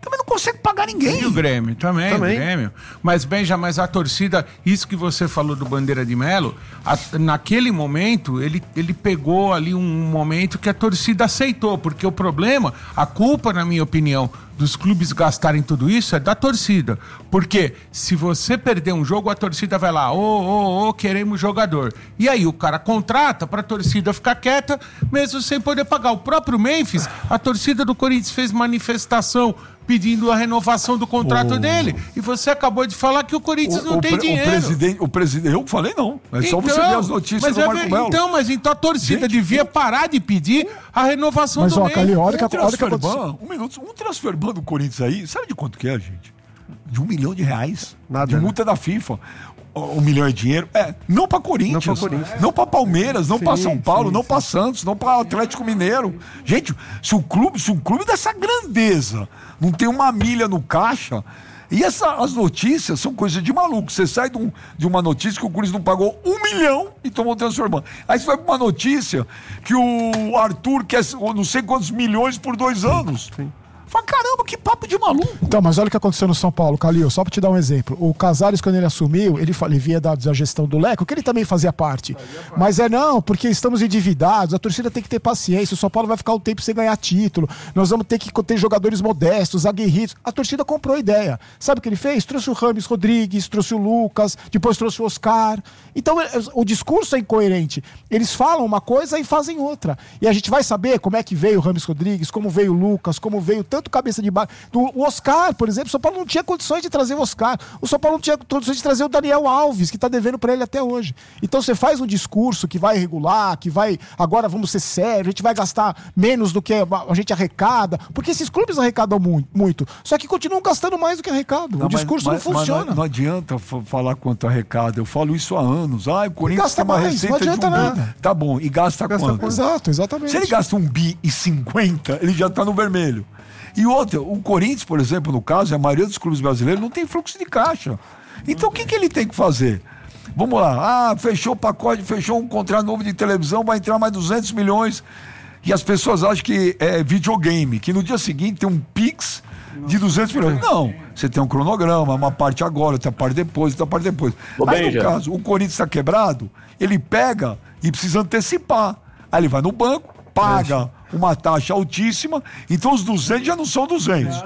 também não consegue pagar ninguém. E o Grêmio também, Também. o Grêmio. Mas, Benja, mas a torcida, isso que você falou do Bandeira de Melo, a- naquele momento, ele, ele pegou ali um momento que a torcida aceitou, porque o problema, a culpa, na minha opinião, dos clubes gastarem tudo isso é da torcida. Porque se você perder um jogo, a torcida vai lá, ô, ô, ô, queremos jogador. E aí o cara contrata pra torcida ficar quieta, mesmo sem poder pagar. O próprio Memphis, a torcida do Corinthians fez manifestação pedindo a renovação do contrato O- dele. E você acabou de falar que o Corinthians não tem pre- dinheiro. O presidente, o presidente, eu falei não. É só você ver as notícias mas do é Marco ver- Melo. Então, mas então a torcida Gente, devia parar de pedir a renovação Mas, do ó, Memphis. Calil, olha que, Um olha que transfer aconteceu. ban, um minuto, um transfer ban do Corinthians aí, sabe de quanto que é, gente? De um milhão de reais. Nada, de né? multa da FIFA. Um milhão é dinheiro. É, não pra Corinthians. Não pra Corinthians. Não pra Palmeiras, não Sim, pra São Paulo, sim, não sim. pra Santos, não pra Atlético Mineiro. Gente, se o clube, se um clube dessa grandeza não tem uma milha no caixa. E essa, as notícias são coisas de maluco. Você sai de, um- de uma notícia que o Corinthians não pagou um milhão e tomou transfer ban. Aí você vai pra uma notícia que o Arthur quer não sei quantos milhões por dois anos. Sim. Fala, caramba, que papo de maluco. Então, mas olha o que aconteceu no São Paulo, Calil, só pra te dar um exemplo. O Casares, quando ele assumiu, ele, fa- ele via da, da gestão do Leco, que ele também fazia parte. Mas é não, porque estamos endividados, a torcida tem que ter paciência, o São Paulo vai ficar um tempo sem ganhar título, nós vamos ter que ter jogadores modestos, aguerridos. A torcida comprou a ideia. Sabe o que ele fez? Trouxe o Rames Rodrigues, trouxe o Lucas, depois trouxe o Oscar. Então, é- o discurso é incoerente. Eles falam uma coisa e fazem outra. E a gente vai saber como é que veio o Rames Rodrigues, como veio o Lucas, como veio tanto cabeça de baixo. O Oscar, por exemplo, o São Paulo não tinha condições de trazer o Oscar. O São Paulo não tinha condições de trazer o Daniel Alves, que está devendo para ele até hoje. Então você faz um discurso que vai regular, que vai, agora vamos ser sérios, a gente vai gastar menos do que a gente arrecada, porque esses clubes arrecadam mu- muito, só que continuam gastando mais do que arrecadam. O mas- discurso mas- não mas funciona. não, não adianta f- falar quanto arrecada. Eu falo isso há anos. Ah, o Corinthians gasta tem uma mais, receita não de um adianta bi. nada. Tá bom, e gasta, Gasta quanto? quanto? Exato, exatamente. Se ele gasta um bi e cinquenta, ele já tá no vermelho. E outra, o Corinthians, por exemplo, no caso, a maioria dos clubes brasileiros não tem fluxo de caixa. Então o que, que ele tem que fazer? Vamos lá, ah, fechou o pacote, fechou um contrato novo de televisão, vai entrar mais duzentos milhões. E as pessoas acham que é videogame, que no dia seguinte tem um Pix de duzentos milhões. Não, você tem um cronograma, uma parte agora, outra parte depois, outra parte depois. Ô, Mas no Benja. caso, o Corinthians está quebrado, ele pega e precisa antecipar. Aí ele vai no banco, paga uma taxa altíssima, então os duzentos já não são duzentos.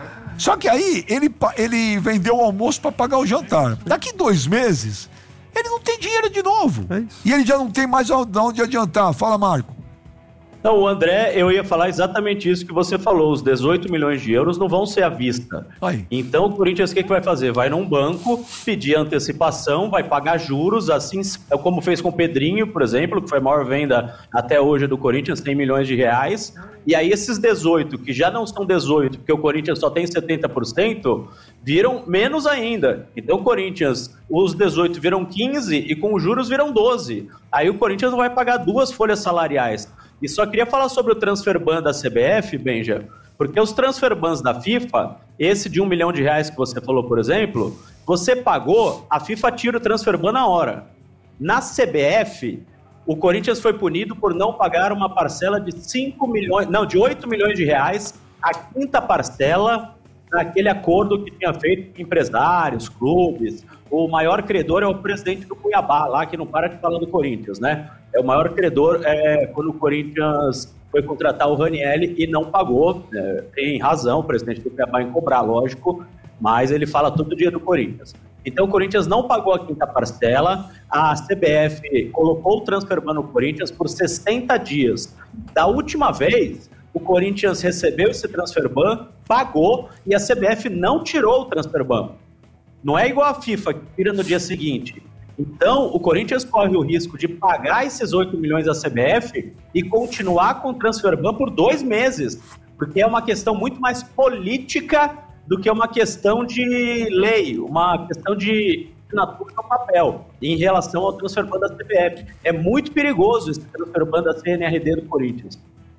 Só que aí ele, pa- ele vendeu o almoço para pagar o jantar. Daqui dois meses, ele não tem dinheiro de novo. É isso. E ele já não tem mais a- de onde adiantar. Fala, Marco. Então, o André, eu ia falar exatamente isso que você falou. Os dezoito milhões de euros não vão ser à vista. Aí. Então, o Corinthians, o que, que vai fazer? Vai num banco, pedir antecipação, vai pagar juros, assim é como fez com o Pedrinho, por exemplo, que foi a maior venda até hoje do Corinthians, cem milhões de reais. E aí, esses dezoito, que já não são dezoito, porque o Corinthians só tem setenta por cento, viram menos ainda. Então, o Corinthians, os dezoito viram quinze e com os juros viram doze. Aí, o Corinthians vai pagar duas folhas salariais. E só queria falar sobre o transfer ban da C B F, Benja, porque os transfer bans da FIFA, esse de um milhão de reais que você falou, por exemplo, você pagou, a FIFA tira o transfer ban na hora. Na C B F, o Corinthians foi punido por não pagar uma parcela de cinco milhões, não, de oito milhões de reais, a quinta parcela naquele acordo que tinha feito com empresários, clubes. O maior credor é o presidente do Cuiabá, lá que não para de falar do Corinthians, né? É o maior credor é, quando o Corinthians foi contratar o Ranieri e não pagou. É, tem razão o presidente do Cuiabá em cobrar, lógico, mas ele fala todo dia do Corinthians. Então o Corinthians não pagou a quinta parcela, a C B F colocou o transfer ban no Corinthians por sessenta dias. Da última vez, o Corinthians recebeu esse transfer ban, pagou e a C B F não tirou o transfer ban. Não é igual a FIFA, que tira no dia seguinte. Então, o Corinthians corre o risco de pagar esses oito milhões à C B F e continuar com o transfer ban por dois meses, porque é uma questão muito mais política do que uma questão de lei, uma questão de assinatura no papel, em relação ao transfer ban da C B F. É muito perigoso esse transfer ban da C N R D do Corinthians.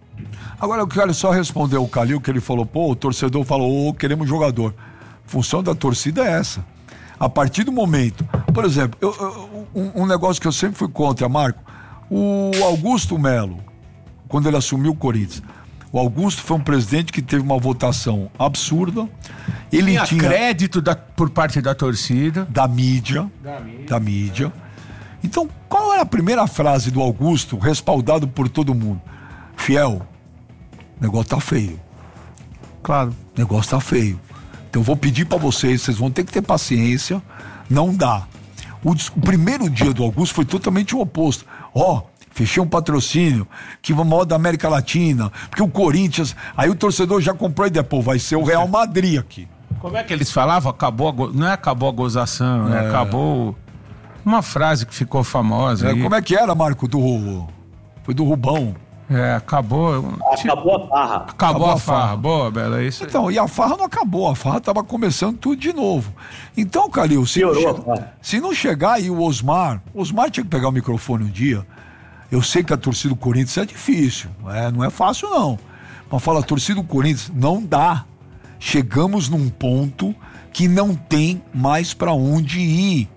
Agora eu quero só responder o Calil, que ele falou, pô, o torcedor falou, ô, queremos jogador. A função da torcida é essa. A partir do momento, por exemplo, eu, eu, um, um negócio que eu sempre fui contra, Marco, o Augusto Melo, quando ele assumiu o Corinthians, O Augusto foi um presidente que teve uma votação absurda. Ele tinha, tinha crédito da, por parte da torcida. Da mídia, da mídia. Da mídia. Então, qual era a primeira frase do Augusto, respaldado por todo mundo? Fiel, o negócio tá feio. Claro. O negócio tá feio. Então eu vou pedir pra vocês, vocês vão ter que ter paciência. Não dá. O, o primeiro dia do Augusto foi totalmente o oposto. Ó, oh, fechei um patrocínio que vai maior da América Latina, porque o Corinthians, aí o torcedor já comprou e depois vai ser o Real Madrid aqui. Como é que eles falavam? Acabou a go... Não é acabou a gozação, é. é acabou uma frase que ficou famosa. É, como é que era, Marco, do foi do Rubão? É, acabou. Acabou a farra. Acabou, acabou a farra. farra. Boa, Bela, é isso aí. Então, e a farra não acabou, a farra tava começando tudo de novo. Então, Calil, se, não, che... se não chegar aí o Osmar, o Osmar tinha que pegar o microfone um dia. Eu sei que a torcida do Corinthians é difícil, é, não é fácil não. Mas fala, a torcida do Corinthians não dá. Chegamos num ponto que não tem mais pra onde ir.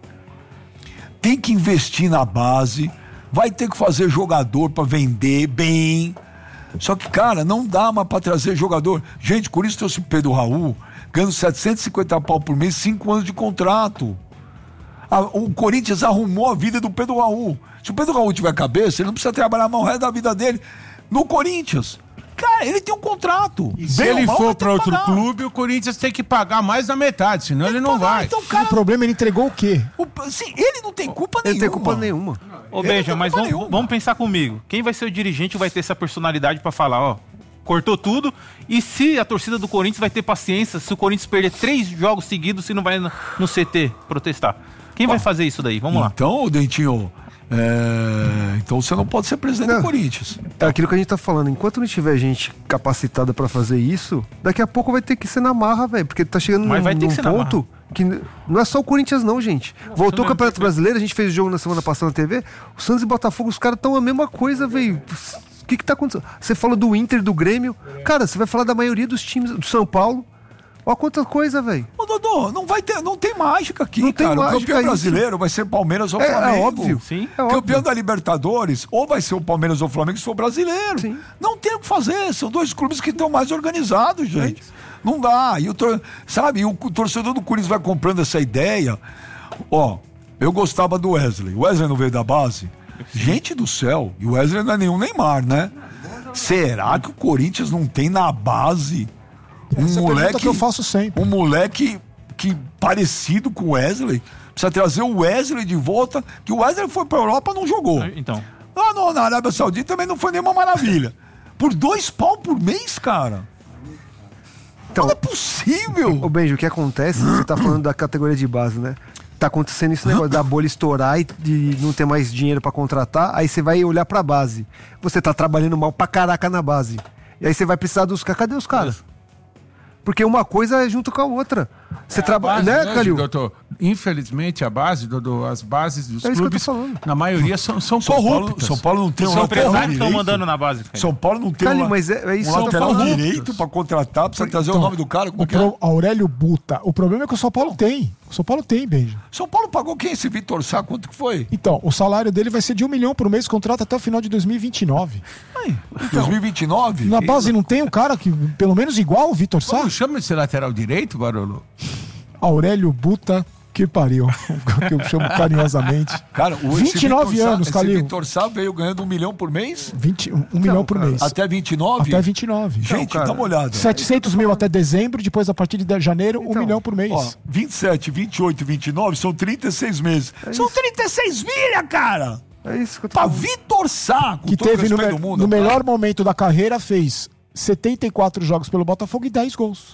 Tem que investir na base. Vai ter que fazer jogador pra vender bem. Só que, cara, não dá mais pra trazer jogador. Gente, o Corinthians trouxe o Pedro Raul, ganhando setecentos e cinquenta pau por mês, cinco anos de contrato. A, o Corinthians arrumou a vida do Pedro Raul. Se o Pedro Raul tiver cabeça, ele não precisa trabalhar mais o resto da vida dele no Corinthians. Cara, ele tem um contrato. E se ele for pra outro clube, o Corinthians tem que pagar mais da metade, senão ele não vai. Então, cara, o problema, ele entregou o quê? O, sim, ele não tem culpa nenhuma. Ele tem culpa nenhuma. Ô, Benja, mas vamos, vamos pensar comigo. Quem vai ser o dirigente vai ter essa personalidade pra falar, ó, cortou tudo. E se a torcida do Corinthians vai ter paciência se o Corinthians perder três jogos seguidos, se não vai no, no C T protestar? Quem vai fazer isso daí? Vamos lá. Então, Dentinho... É... Então você não pode ser presidente não. do Corinthians. É aquilo que a gente tá falando. Enquanto não tiver gente capacitada pra fazer isso, daqui a pouco vai ter que ser na marra, velho. Porque tá chegando Mas num, vai ter num que ser ponto que não é só o Corinthians não, gente. Não, Voltou o Campeonato Brasileiro, a gente fez o jogo na semana passada na T V. O Santos e Botafogo, os caras estão a mesma coisa, velho. O que que tá acontecendo? Você fala do Inter, do Grêmio. Cara, você vai falar da maioria dos times do São Paulo. Olha quanta coisa, velho. Ô, Dodô, não vai ter, não tem mágica aqui, não cara. Tem mágica, o campeão brasileiro vai ser Palmeiras ou é, Flamengo. É óbvio. Sim. É campeão óbvio. da Libertadores, ou vai ser o Palmeiras ou o Flamengo se for brasileiro. Sim. Não tem o que fazer, são dois clubes que estão mais organizados, gente. É não dá. E o tor... Sabe, o torcedor do Corinthians vai comprando essa ideia. Ó, eu gostava do Wesley. O Wesley não veio da base? Gente do céu, e o Wesley não é nenhum Neymar, né? Será que o Corinthians não tem na base... Um Essa moleque que eu faço sempre. Um moleque que parecido com o Wesley. Precisa trazer o Wesley de volta, que o Wesley foi pra Europa e não jogou. Então. Ah, não, na Arábia Saudita também não foi nenhuma maravilha. Por dois pau por mês, cara. Então, não é possível. Ô, Benjo, o que acontece? Você tá falando da categoria de base, né? Tá acontecendo esse negócio da bolha estourar e de não ter mais dinheiro pra contratar. Aí você vai olhar pra base. Você tá trabalhando mal pra caraca na base. E aí você vai precisar dos caras. Cadê os caras? Porque uma coisa é junto com a outra. Você é trabalha, né, hoje, Calil? Doutor, infelizmente a base, Dodô, as bases dos é clubes, na maioria são, são São Paulo, São Paulo não tem um lateral empresários direito. Estão mandando na base. Cara. São Paulo não tem Calil, um, mas é, é isso um lateral falando. direito pra contratar, precisa trazer então, o nome do cara. Como o é que é? pro, Aurélio Buta. O problema é que o São Paulo tem. O São Paulo tem, Benja. São Paulo pagou quem esse Vitor Sá? Quanto que foi? Então, o salário dele vai ser de um milhão por mês, contrato até o final de dois mil e vinte e nove. Ai, então, dois mil e vinte e nove? Na base não tem um cara que, pelo menos igual o Vitor Sá? Como chama esse lateral direito, Barolo? Aurélio Buta, que pariu. Que eu chamo carinhosamente. Cara, o vinte e nove anos, Calil. Esse Vitor Sá veio ganhando um milhão por mês? vinte, um então, milhão por cara, mês. Até vinte e nove? Até vinte e nove. Gente, então, dá uma olhada. setecentos mil até dezembro, depois a partir de janeiro, então, um milhão por mês. Ó, vinte e sete, vinte e oito, vinte e nove são trinta e seis meses. É são trinta e seis milha, cara! É isso que eu tô pra falando. Vitor Sá, com que todo teve no, respeito do mundo. no melhor momento da carreira, fez setenta e quatro jogos pelo Botafogo e dez gols.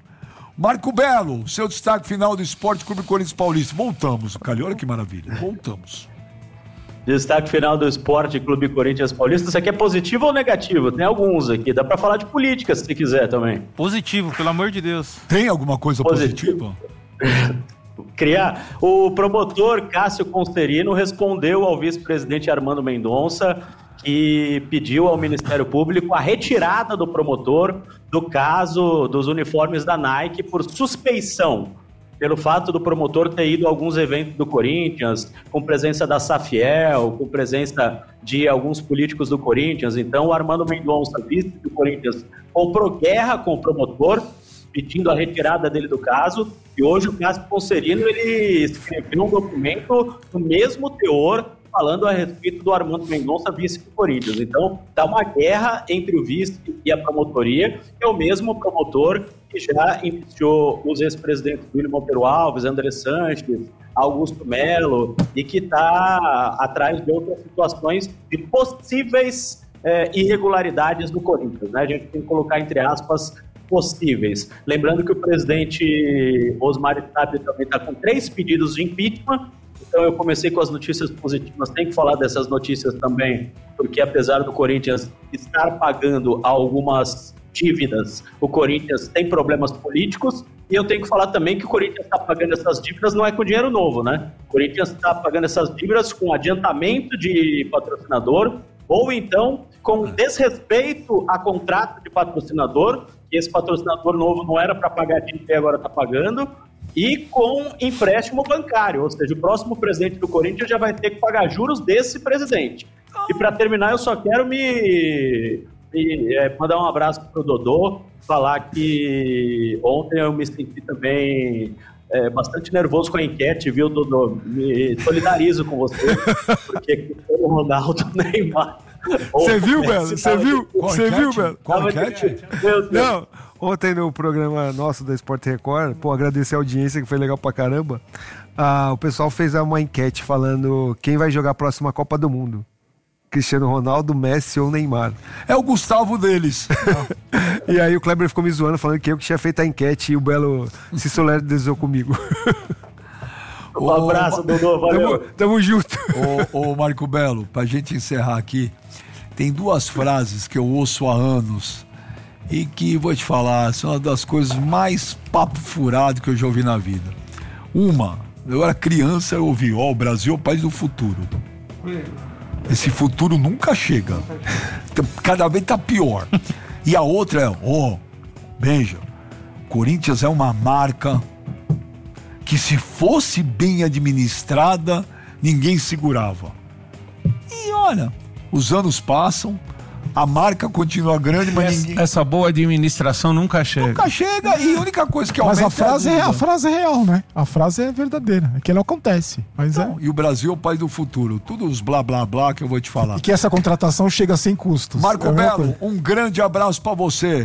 Marco Belo, seu destaque final do Esporte Clube Corinthians Paulista. Voltamos, Calil, olha que maravilha. Voltamos. Destaque final do Esporte Clube Corinthians Paulista. Isso aqui é positivo ou negativo? Tem alguns aqui. Dá pra falar de política se quiser também. Positivo, pelo amor de Deus. Tem alguma coisa Positivo. positiva? Criar. O promotor Cássio Consterino respondeu ao vice-presidente Armando Mendonça, que pediu ao Ministério Público a retirada do promotor do caso dos uniformes da Nike por suspeição pelo fato do promotor ter ido a alguns eventos do Corinthians, com presença da Safiel, com presença de alguns políticos do Corinthians. Então, o Armando Mendonça, vice do Corinthians, comprou guerra com o promotor, pedindo a retirada dele do caso, e hoje o Cássio Poncerino, ele escreveu um documento do mesmo teor, falando a respeito do Armando Mendonça, vice do Corinthians. Então, está uma guerra entre o vice e a promotoria, que é o mesmo promotor que já iniciou os ex-presidentes William Monteiro Alves, André Sanches, Augusto Melo, e que está atrás de outras situações de possíveis eh, irregularidades do Corinthians, né? A gente tem que colocar entre aspas possíveis. Lembrando que o presidente Osmar Stabile também está com três pedidos de impeachment. Então eu comecei com as notícias positivas, tem que falar dessas notícias também, porque apesar do Corinthians estar pagando algumas dívidas, o Corinthians tem problemas políticos, e eu tenho que falar também que o Corinthians está pagando essas dívidas não é com dinheiro novo, né? O Corinthians está pagando essas dívidas com adiantamento de patrocinador, ou então com desrespeito a contrato de patrocinador, que esse patrocinador novo não era para pagar dívida e agora está pagando, e com empréstimo bancário, ou seja, o próximo presidente do Corinthians já vai ter que pagar juros desse presidente. E para terminar, eu só quero me, me é, mandar um abraço para o Dodô, falar que ontem eu me senti também é, bastante nervoso com a enquete, viu, Dodô? Me solidarizo com você, porque o Ronaldo, Neymar... Você viu, Belo? Você viu? Você viu, Belo? Qual enquete? Não, ontem no programa nosso da Sport Record, pô, agradecer a audiência que foi legal pra caramba, ah, o pessoal fez uma enquete falando quem vai jogar a próxima Copa do Mundo. Cristiano Ronaldo, Messi ou Neymar. É o Gustavo deles. E aí o Kleber ficou me zoando, falando que eu que tinha feito a enquete e o Belo se solidarizou comigo. Um abraço, Dodô, valeu. Tamo, tamo junto. Ô, ô Marco Belo, pra gente encerrar aqui, tem duas frases que eu ouço há anos e que, vou te falar, são uma das coisas mais papo furado que eu já ouvi na vida. Uma, eu era criança, eu ouvi, ó, o Brasil é o país do futuro. Esse futuro nunca chega. Cada vez tá pior. E a outra é, ó, Benja, Corinthians é uma marca que, se fosse bem administrada, ninguém segurava. E olha, os anos passam, a marca continua grande, mas essa, ninguém... essa boa administração nunca chega. Nunca chega, e a única coisa que aumenta... Mas a frase é é, a, a frase é real, né? A frase é verdadeira. É que não acontece. Mas então, é. E o Brasil é o país do futuro. Tudo os blá blá blá que eu vou te falar. E que essa contratação chega sem custos. Marco é Belo, um grande abraço pra você.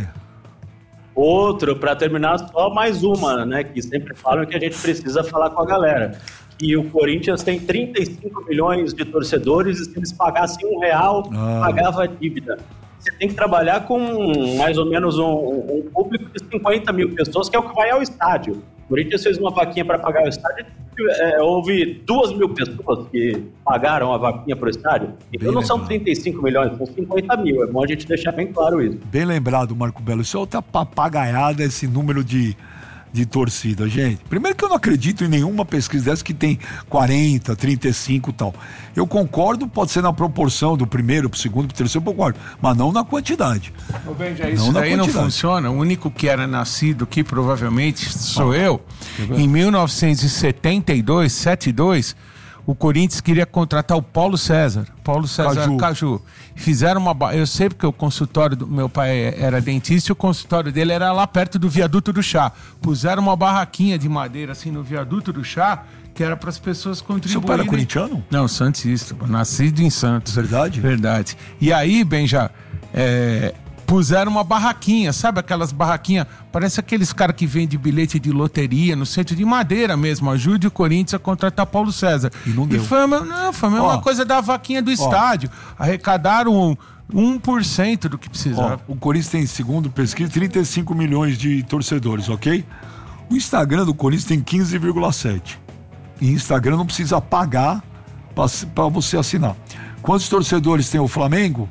Outro, para terminar, só mais uma, né? Que sempre falam que a gente precisa falar com a galera. E o Corinthians tem trinta e cinco milhões de torcedores, e se eles pagassem um real, ah. pagava a dívida. Você tem que trabalhar com mais ou menos um, um público de cinquenta mil pessoas, que é o que vai ao estádio. O Corinthians fez uma vaquinha para pagar o estádio, é, houve duas mil pessoas que pagaram a vaquinha para o estádio. Então bem não lembrado. São trinta e cinco milhões, são cinquenta mil. É bom a gente deixar bem claro isso. Bem lembrado, Marco Belo. Isso é outra papagaiada, esse número de, de torcida, gente. Primeiro que eu não acredito em nenhuma pesquisa dessa que tem quarenta, trinta e cinco e tal. Eu concordo, pode ser na proporção do primeiro pro segundo, pro terceiro, eu concordo. Mas não na quantidade. Ô, Benja, isso daí não funciona. O único que era nascido aqui, provavelmente, sou ah, eu. Em mil novecentos e setenta e dois, setenta e dois, o Corinthians queria contratar o Paulo César. Paulo César Caju. Caju. Fizeram uma... Eu sei porque o consultório do meu pai era dentista e o consultório dele era lá perto do Viaduto do Chá. Puseram uma barraquinha de madeira assim no Viaduto do Chá, que era para as pessoas contribuírem. Seu pai era corintiano? Não, santista. Nascido em Santos. Verdade? Verdade. E aí, Benja, é... puseram uma barraquinha, sabe aquelas barraquinhas? Parece aqueles caras que vendem bilhete de loteria no centro, de madeira mesmo. Ajude o Corinthians a contratar Paulo César. E não deu. E foi a, não, foi a mesma ó, coisa da vaquinha do ó, estádio. Arrecadaram um por cento do que precisava. Ó, o Corinthians tem, segundo pesquisa, trinta e cinco milhões de torcedores, ok? O Instagram do Corinthians tem quinze vírgula sete. E Instagram não precisa pagar para você assinar. Quantos torcedores tem o Flamengo?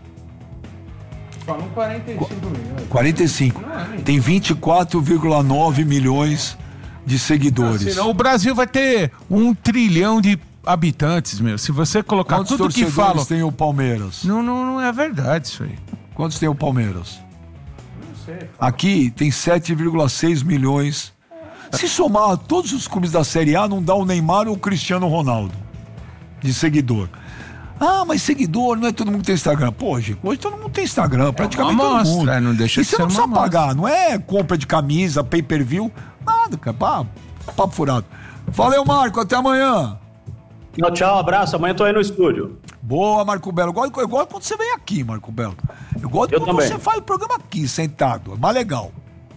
Falam quarenta e cinco milhões. quarenta e cinco. Não, tem vinte e quatro vírgula nove milhões de seguidores. Não, senão o Brasil vai ter um trilhão de habitantes, meu. Se você colocar Quantos tudo que falam... Quantos torcedores tem o Palmeiras? Não, não, não é verdade isso aí. Quantos tem o Palmeiras? Não sei. Aqui tem sete vírgula seis milhões Se somar todos os clubes da Série A, não dá o Neymar ou o Cristiano Ronaldo de seguidor. Ah, mas seguidor, não é todo mundo que tem Instagram. Pô, gente, hoje todo mundo tem Instagram, praticamente é uma todo mundo. Mostra, não deixa e de você ser não precisa uma pagar, não é compra de camisa, pay-per-view, nada, cara. Papo, papo furado. Valeu, Marco, até amanhã. Tchau, tchau, abraço. Amanhã eu tô aí no estúdio. Boa, Marco Belo. Eu gosto, eu gosto quando você vem aqui, Marco Belo. Eu gosto eu quando também. você faz o programa aqui, sentado. É mais legal.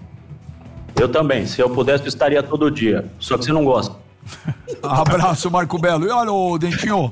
Eu também. Se eu pudesse, eu estaria todo dia. Só que você não gosta. Abraço, Marco Belo. E olha, ô Dentinho,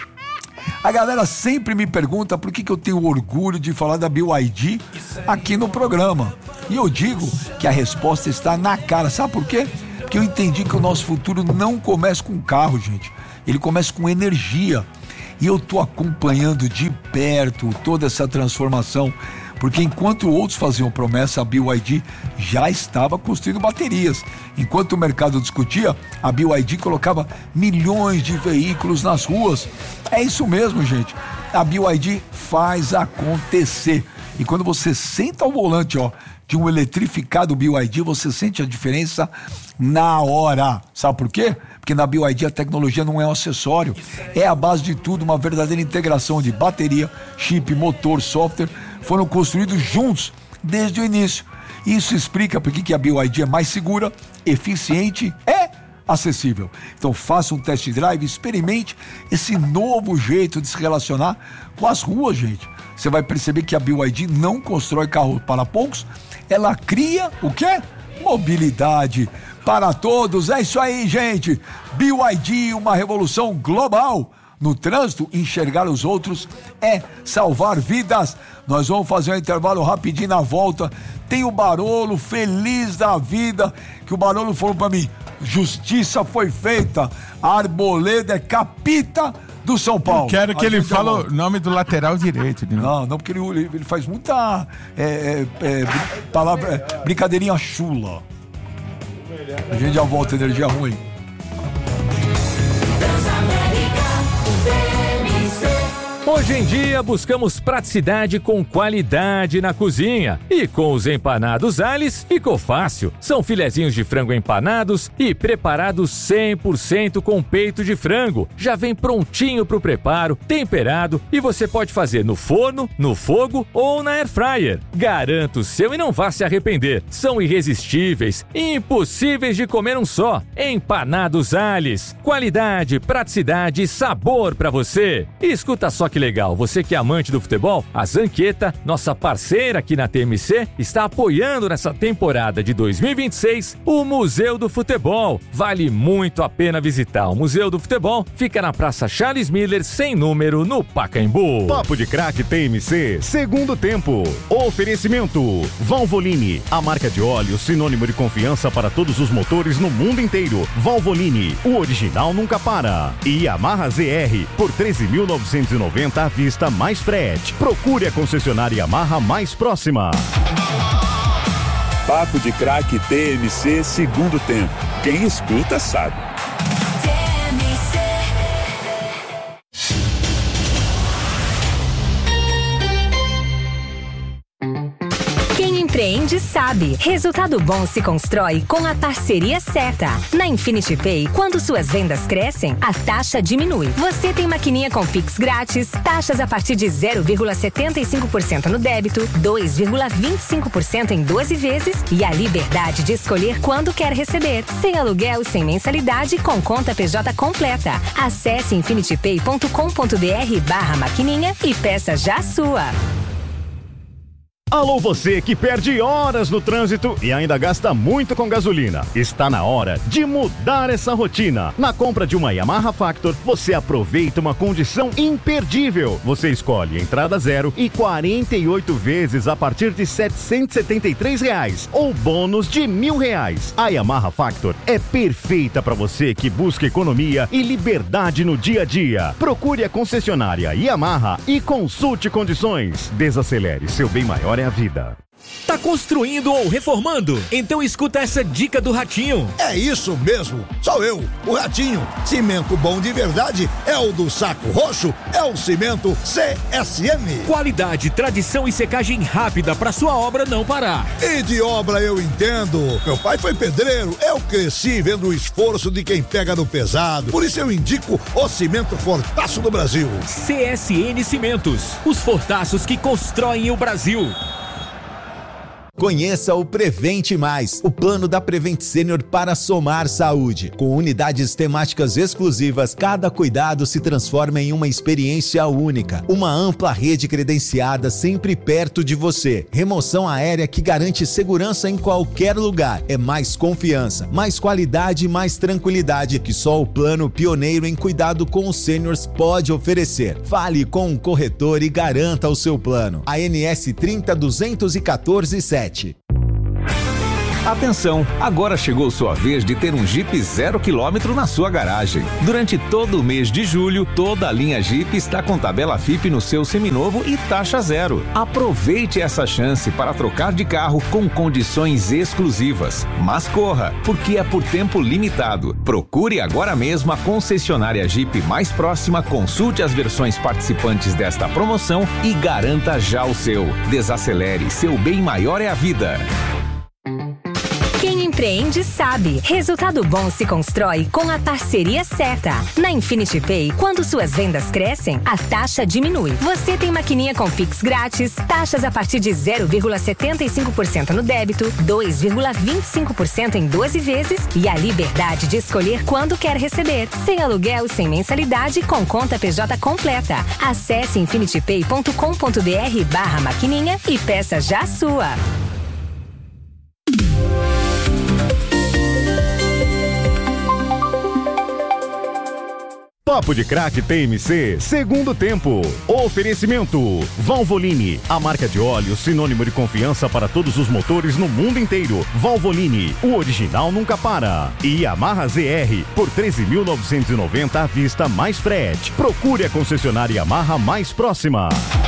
a galera sempre me pergunta por que, que eu tenho orgulho de falar da B Y D aqui no programa. E eu digo que a resposta está na cara. Sabe por quê? Porque eu entendi que o nosso futuro não começa com carro, gente. Ele começa com energia. E eu tô acompanhando de perto toda essa transformação. Porque enquanto outros faziam promessa, a B Y D já estava construindo baterias. Enquanto o mercado discutia, a B Y D colocava milhões de veículos nas ruas. É isso mesmo, gente. A B Y D faz acontecer. E quando você senta ao volante, ó, de um eletrificado B Y D, você sente a diferença na hora. Sabe por quê? Porque na B Y D a tecnologia não é um acessório. É a base de tudo, uma verdadeira integração de bateria, chip, motor, software. Foram construídos juntos desde o início. Isso explica por que a B Y D é mais segura, eficiente e acessível. Então faça um test drive, experimente esse novo jeito de se relacionar com as ruas, gente. Você vai perceber que a B Y D não constrói carro para poucos, ela cria o quê? Mobilidade para todos. É isso aí, gente. B Y D, uma revolução global. No trânsito, enxergar os outros é salvar vidas. Nós vamos fazer um intervalo rapidinho na volta. Tem o Barolo, feliz da vida, que o Barolo falou pra mim, justiça foi feita, a Arboleda é capita do São Paulo. Eu quero que a ele fale volta. o nome do lateral direito. De não, não, porque ele, ele faz muita é, é, é, palavra, é, brincadeirinha chula. A gente já volta, energia ruim. Hoje em dia, buscamos praticidade com qualidade na cozinha. E com os empanados Ales, ficou fácil. São filezinhos de frango empanados e preparados cem por cento com peito de frango. Já vem prontinho para o preparo, temperado, e você pode fazer no forno, no fogo ou na air fryer. Garanto o seu e não vá se arrepender. São irresistíveis e impossíveis de comer um só. Empanados Ales. Qualidade, praticidade e sabor para você. E escuta só que legal, você que é amante do futebol, a Zanqueta, nossa parceira aqui na T M C, está apoiando nessa temporada de dois mil e vinte e seis o Museu do Futebol. Vale muito a pena visitar. O Museu do Futebol fica na Praça Charles Miller, sem número, no Pacaembu. Papo de Craque T M C, segundo tempo. Oferecimento Valvoline, a marca de óleo sinônimo de confiança para todos os motores no mundo inteiro. Valvoline, o original nunca para. E Yamaha Z R, por treze mil novecentos e noventa à vista mais frete. Procure a concessionária Yamaha mais próxima. Papo de Craque T M C, segundo tempo. Quem escuta sabe. Empreende sabe. Resultado bom se constrói com a parceria certa. Na Infinity Pay, quando suas vendas crescem, a taxa diminui. Você tem maquininha com Pix grátis, taxas a partir de zero vírgula setenta e cinco por cento no débito, dois vírgula vinte e cinco por cento em doze vezes e a liberdade de escolher quando quer receber. Sem aluguel, sem mensalidade, com conta P J completa. Acesse infinitypay ponto com ponto br barra maquininha e peça já a sua. Alô, você que perde horas no trânsito e ainda gasta muito com gasolina. Está na hora de mudar essa rotina. Na compra de uma Yamaha Factor, você aproveita uma condição imperdível. Você escolhe entrada zero e quarenta e oito vezes a partir de setecentos e setenta e três reais ou bônus de mil reais. A Yamaha Factor é perfeita para você que busca economia e liberdade no dia a dia. Procure a concessionária Yamaha e consulte condições. Desacelere, seu bem maior é a vida. Tá construindo ou reformando? Então escuta essa dica do Ratinho. É isso mesmo, sou eu, o Ratinho. Cimento bom de verdade é o do Saco Roxo, é o cimento C S M. Qualidade, tradição e secagem rápida para sua obra não parar. E de obra eu entendo. Meu pai foi pedreiro, eu cresci vendo o esforço de quem pega no pesado. Por isso eu indico o cimento Fortaço do Brasil. C S N Cimentos, os fortaços que constroem o Brasil. Conheça o Prevente Mais, o plano da Prevent Senior para somar saúde. Com unidades temáticas exclusivas, cada cuidado se transforma em uma experiência única. Uma ampla rede credenciada sempre perto de você. Remoção aérea que garante segurança em qualquer lugar. É mais confiança, mais qualidade e mais tranquilidade que só o plano pioneiro em cuidado com os sêniors pode oferecer. Fale com um corretor e garanta o seu plano. A N S trinta duzentos e quatorze sete. Atenção, agora chegou sua vez de ter um Jeep zero quilômetro na sua garagem. Durante todo o mês de julho, toda a linha Jeep está com tabela F I P no seu seminovo e taxa zero. Aproveite essa chance para trocar de carro com condições exclusivas. Mas corra, porque é por tempo limitado. Procure agora mesmo a concessionária Jeep mais próxima, consulte as versões participantes desta promoção e garanta já o seu. Desacelere, seu bem maior é a vida. Quem empreende sabe. Resultado bom se constrói com a parceria certa. Na Infinity Pay, quando suas vendas crescem, a taxa diminui. Você tem maquininha com Pix grátis, taxas a partir de zero vírgula setenta e cinco por cento no débito, dois vírgula vinte e cinco por cento em doze vezes e a liberdade de escolher quando quer receber. Sem aluguel e sem mensalidade, com conta P J completa. Acesse infinitypay ponto com ponto br barra maquininha e peça já a sua. Papo de Crack T M C, segundo tempo. Oferecimento Valvoline, a marca de óleo sinônimo de confiança para todos os motores no mundo inteiro. Valvoline, o original nunca para. E Yamaha Z R, por treze mil novecentos e noventa à vista mais frete. Procure a concessionária Yamaha mais próxima.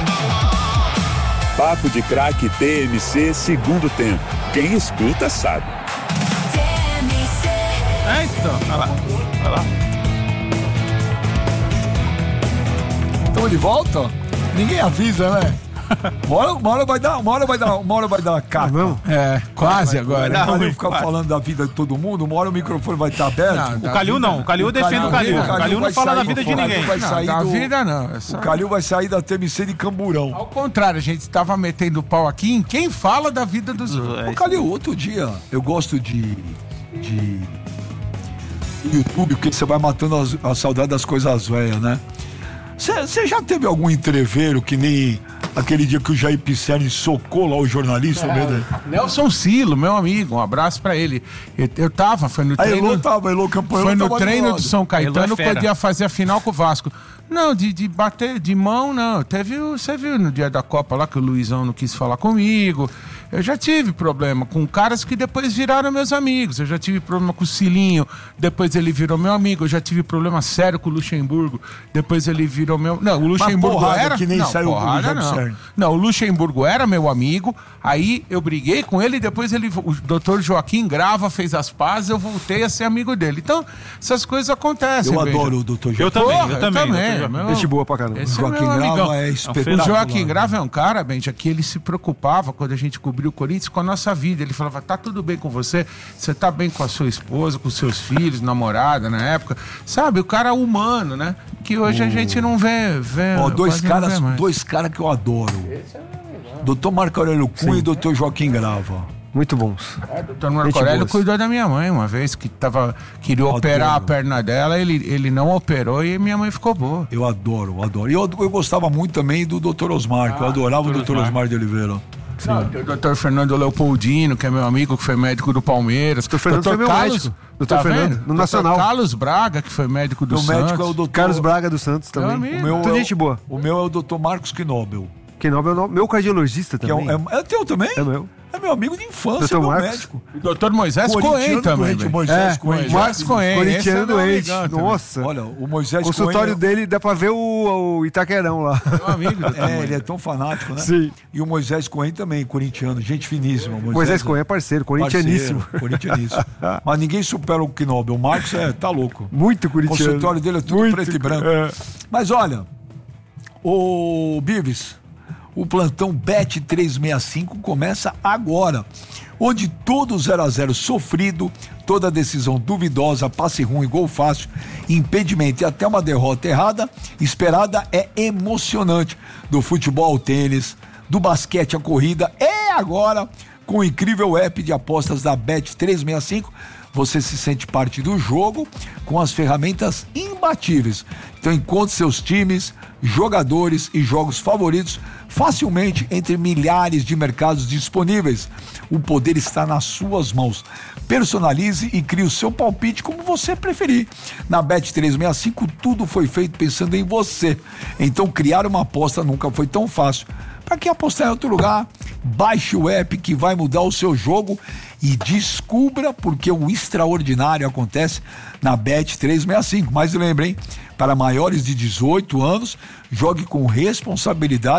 Papo de Crack T M C, segundo tempo. Quem escuta sabe. Eita, vai lá, vai lá. Estamos de volta? Ninguém avisa, né? Uma hora, uma hora vai dar, uma hora vai dar, uma hora vai dar caca. Não? É, quase vai, agora. Vai, vai, eu ficar falando da vida de todo mundo, uma hora o microfone vai estar aberto. Não, o Calil não, o Calil defende o Calil. O Calil não fala da vida de ninguém. Vai sair da do, vida não. É só... O Calil vai sair da T M C de Camburão. Ao contrário, a gente estava metendo pau aqui em quem fala da vida dos outros. O Calil, outro dia, eu gosto de... de... YouTube, porque você vai matando as, a saudade das coisas velhas, né? Você já teve algum entreveiro que nem aquele dia que o Jair Pisserni socou lá o jornalista? É, mesmo? Nelson Silo, meu amigo, um abraço pra ele. Eu, eu tava, foi no treino... A Elô tava, a Elô Campanhão Foi no tava treino do São Caetano, é quando ia fazer a final com o Vasco. Não, de, de bater de mão, não. Teve, você viu no dia da Copa lá que o Luizão não quis falar comigo. Eu já tive problema com caras que depois viraram meus amigos. Eu já tive problema com o Cilinho, depois ele virou meu amigo. Eu já tive problema sério com o Luxemburgo, depois ele virou meu... Não, o Luxemburgo porrada, era... que nem não, saiu porrada, não. Não, o Luxemburgo era meu amigo, aí eu briguei com ele, depois ele, o doutor Joaquim Grava fez as pazes, eu voltei a ser amigo dele. Então, essas coisas acontecem. Eu veja. adoro o doutor Joaquim. Eu também, Porra, eu também. Eu também. Gente boa pra caramba. O Joaquim Grava é espetacular. O Joaquim Grava é um cara, Benja, que ele se preocupava quando a gente cobriu o Corinthians com a nossa vida. Ele falava, tá tudo bem com você? Você tá bem com a sua esposa, com seus filhos, namorada na época? Sabe, o cara humano, né? Que hoje uh. a gente não vê... vê Ó, dois caras, dois caras que eu adoro. Esse é doutor Marco Aurélio Cunha e doutor Joaquim Grava. Muito bons. É, doutor Marco Aurélio cuidou da minha mãe uma vez, que tava, queria eu operar adoro. a perna dela, ele, ele não operou e minha mãe ficou boa. Eu adoro, eu adoro. E eu, eu gostava muito também do doutor Osmar, ah, que eu adorava o doutor Osmar. Osmar de Oliveira. Não, o doutor Fernando Leopoldino, que é meu amigo, que foi médico do Palmeiras. doutor Fernando foi meu Carlos, médico. doutor tá Fernando, vendo? no Nacional. Carlos Braga, que foi médico do meu Santos. médico é o doutor Carlos Braga do Santos também. Meu o meu Tudo é gente boa. O meu é o doutor Marcos Knobel. Knobel é o meu cardiologista também. Que é, um, é, é teu também? É meu. É meu amigo de infância, doutor meu Marcos. médico. O doutor Moisés Cohen também. Doente, Moisés É, Cohen. Marcos Cohen, Corintiano esse é meu doente. amigão Nossa. Olha, o Moisés Consultório Cohen... dele dá pra ver o, o Itaquerão lá. Meu amigo, doutor É, Moisés. ele é tão fanático, né? Sim. E o Moisés Cohen também, corintiano, gente finíssima. Moisés, Moisés Cohen é parceiro, corintianíssimo. Parceiro, corintianíssimo. Mas ninguém supera o Knob. O Marcos é, tá louco. Muito O corintiano. consultório dele é tudo Muito, preto e branco. é. Mas olha, o Bives, o plantão Bet trezentos e sessenta e cinco começa agora, onde todo zero a zero sofrido, toda decisão duvidosa, passe ruim, gol fácil, impedimento e até uma derrota errada esperada é emocionante. Do futebol ao tênis, do basquete à corrida, é agora com o incrível app de apostas da Bet trezentos e sessenta e cinco. Você se sente parte do jogo com as ferramentas imbatíveis. Então encontre seus times, jogadores e jogos favoritos facilmente entre milhares de mercados disponíveis. O poder está nas suas mãos. Personalize e crie o seu palpite como você preferir. Na Bet trezentos e sessenta e cinco tudo foi feito pensando em você. Então criar uma aposta nunca foi tão fácil. Para que apostar em outro lugar? Baixe o app que vai mudar o seu jogo e descubra porque o extraordinário acontece na Bet trezentos e sessenta e cinco. Mas lembrem, para maiores de dezoito anos, jogue com responsabilidade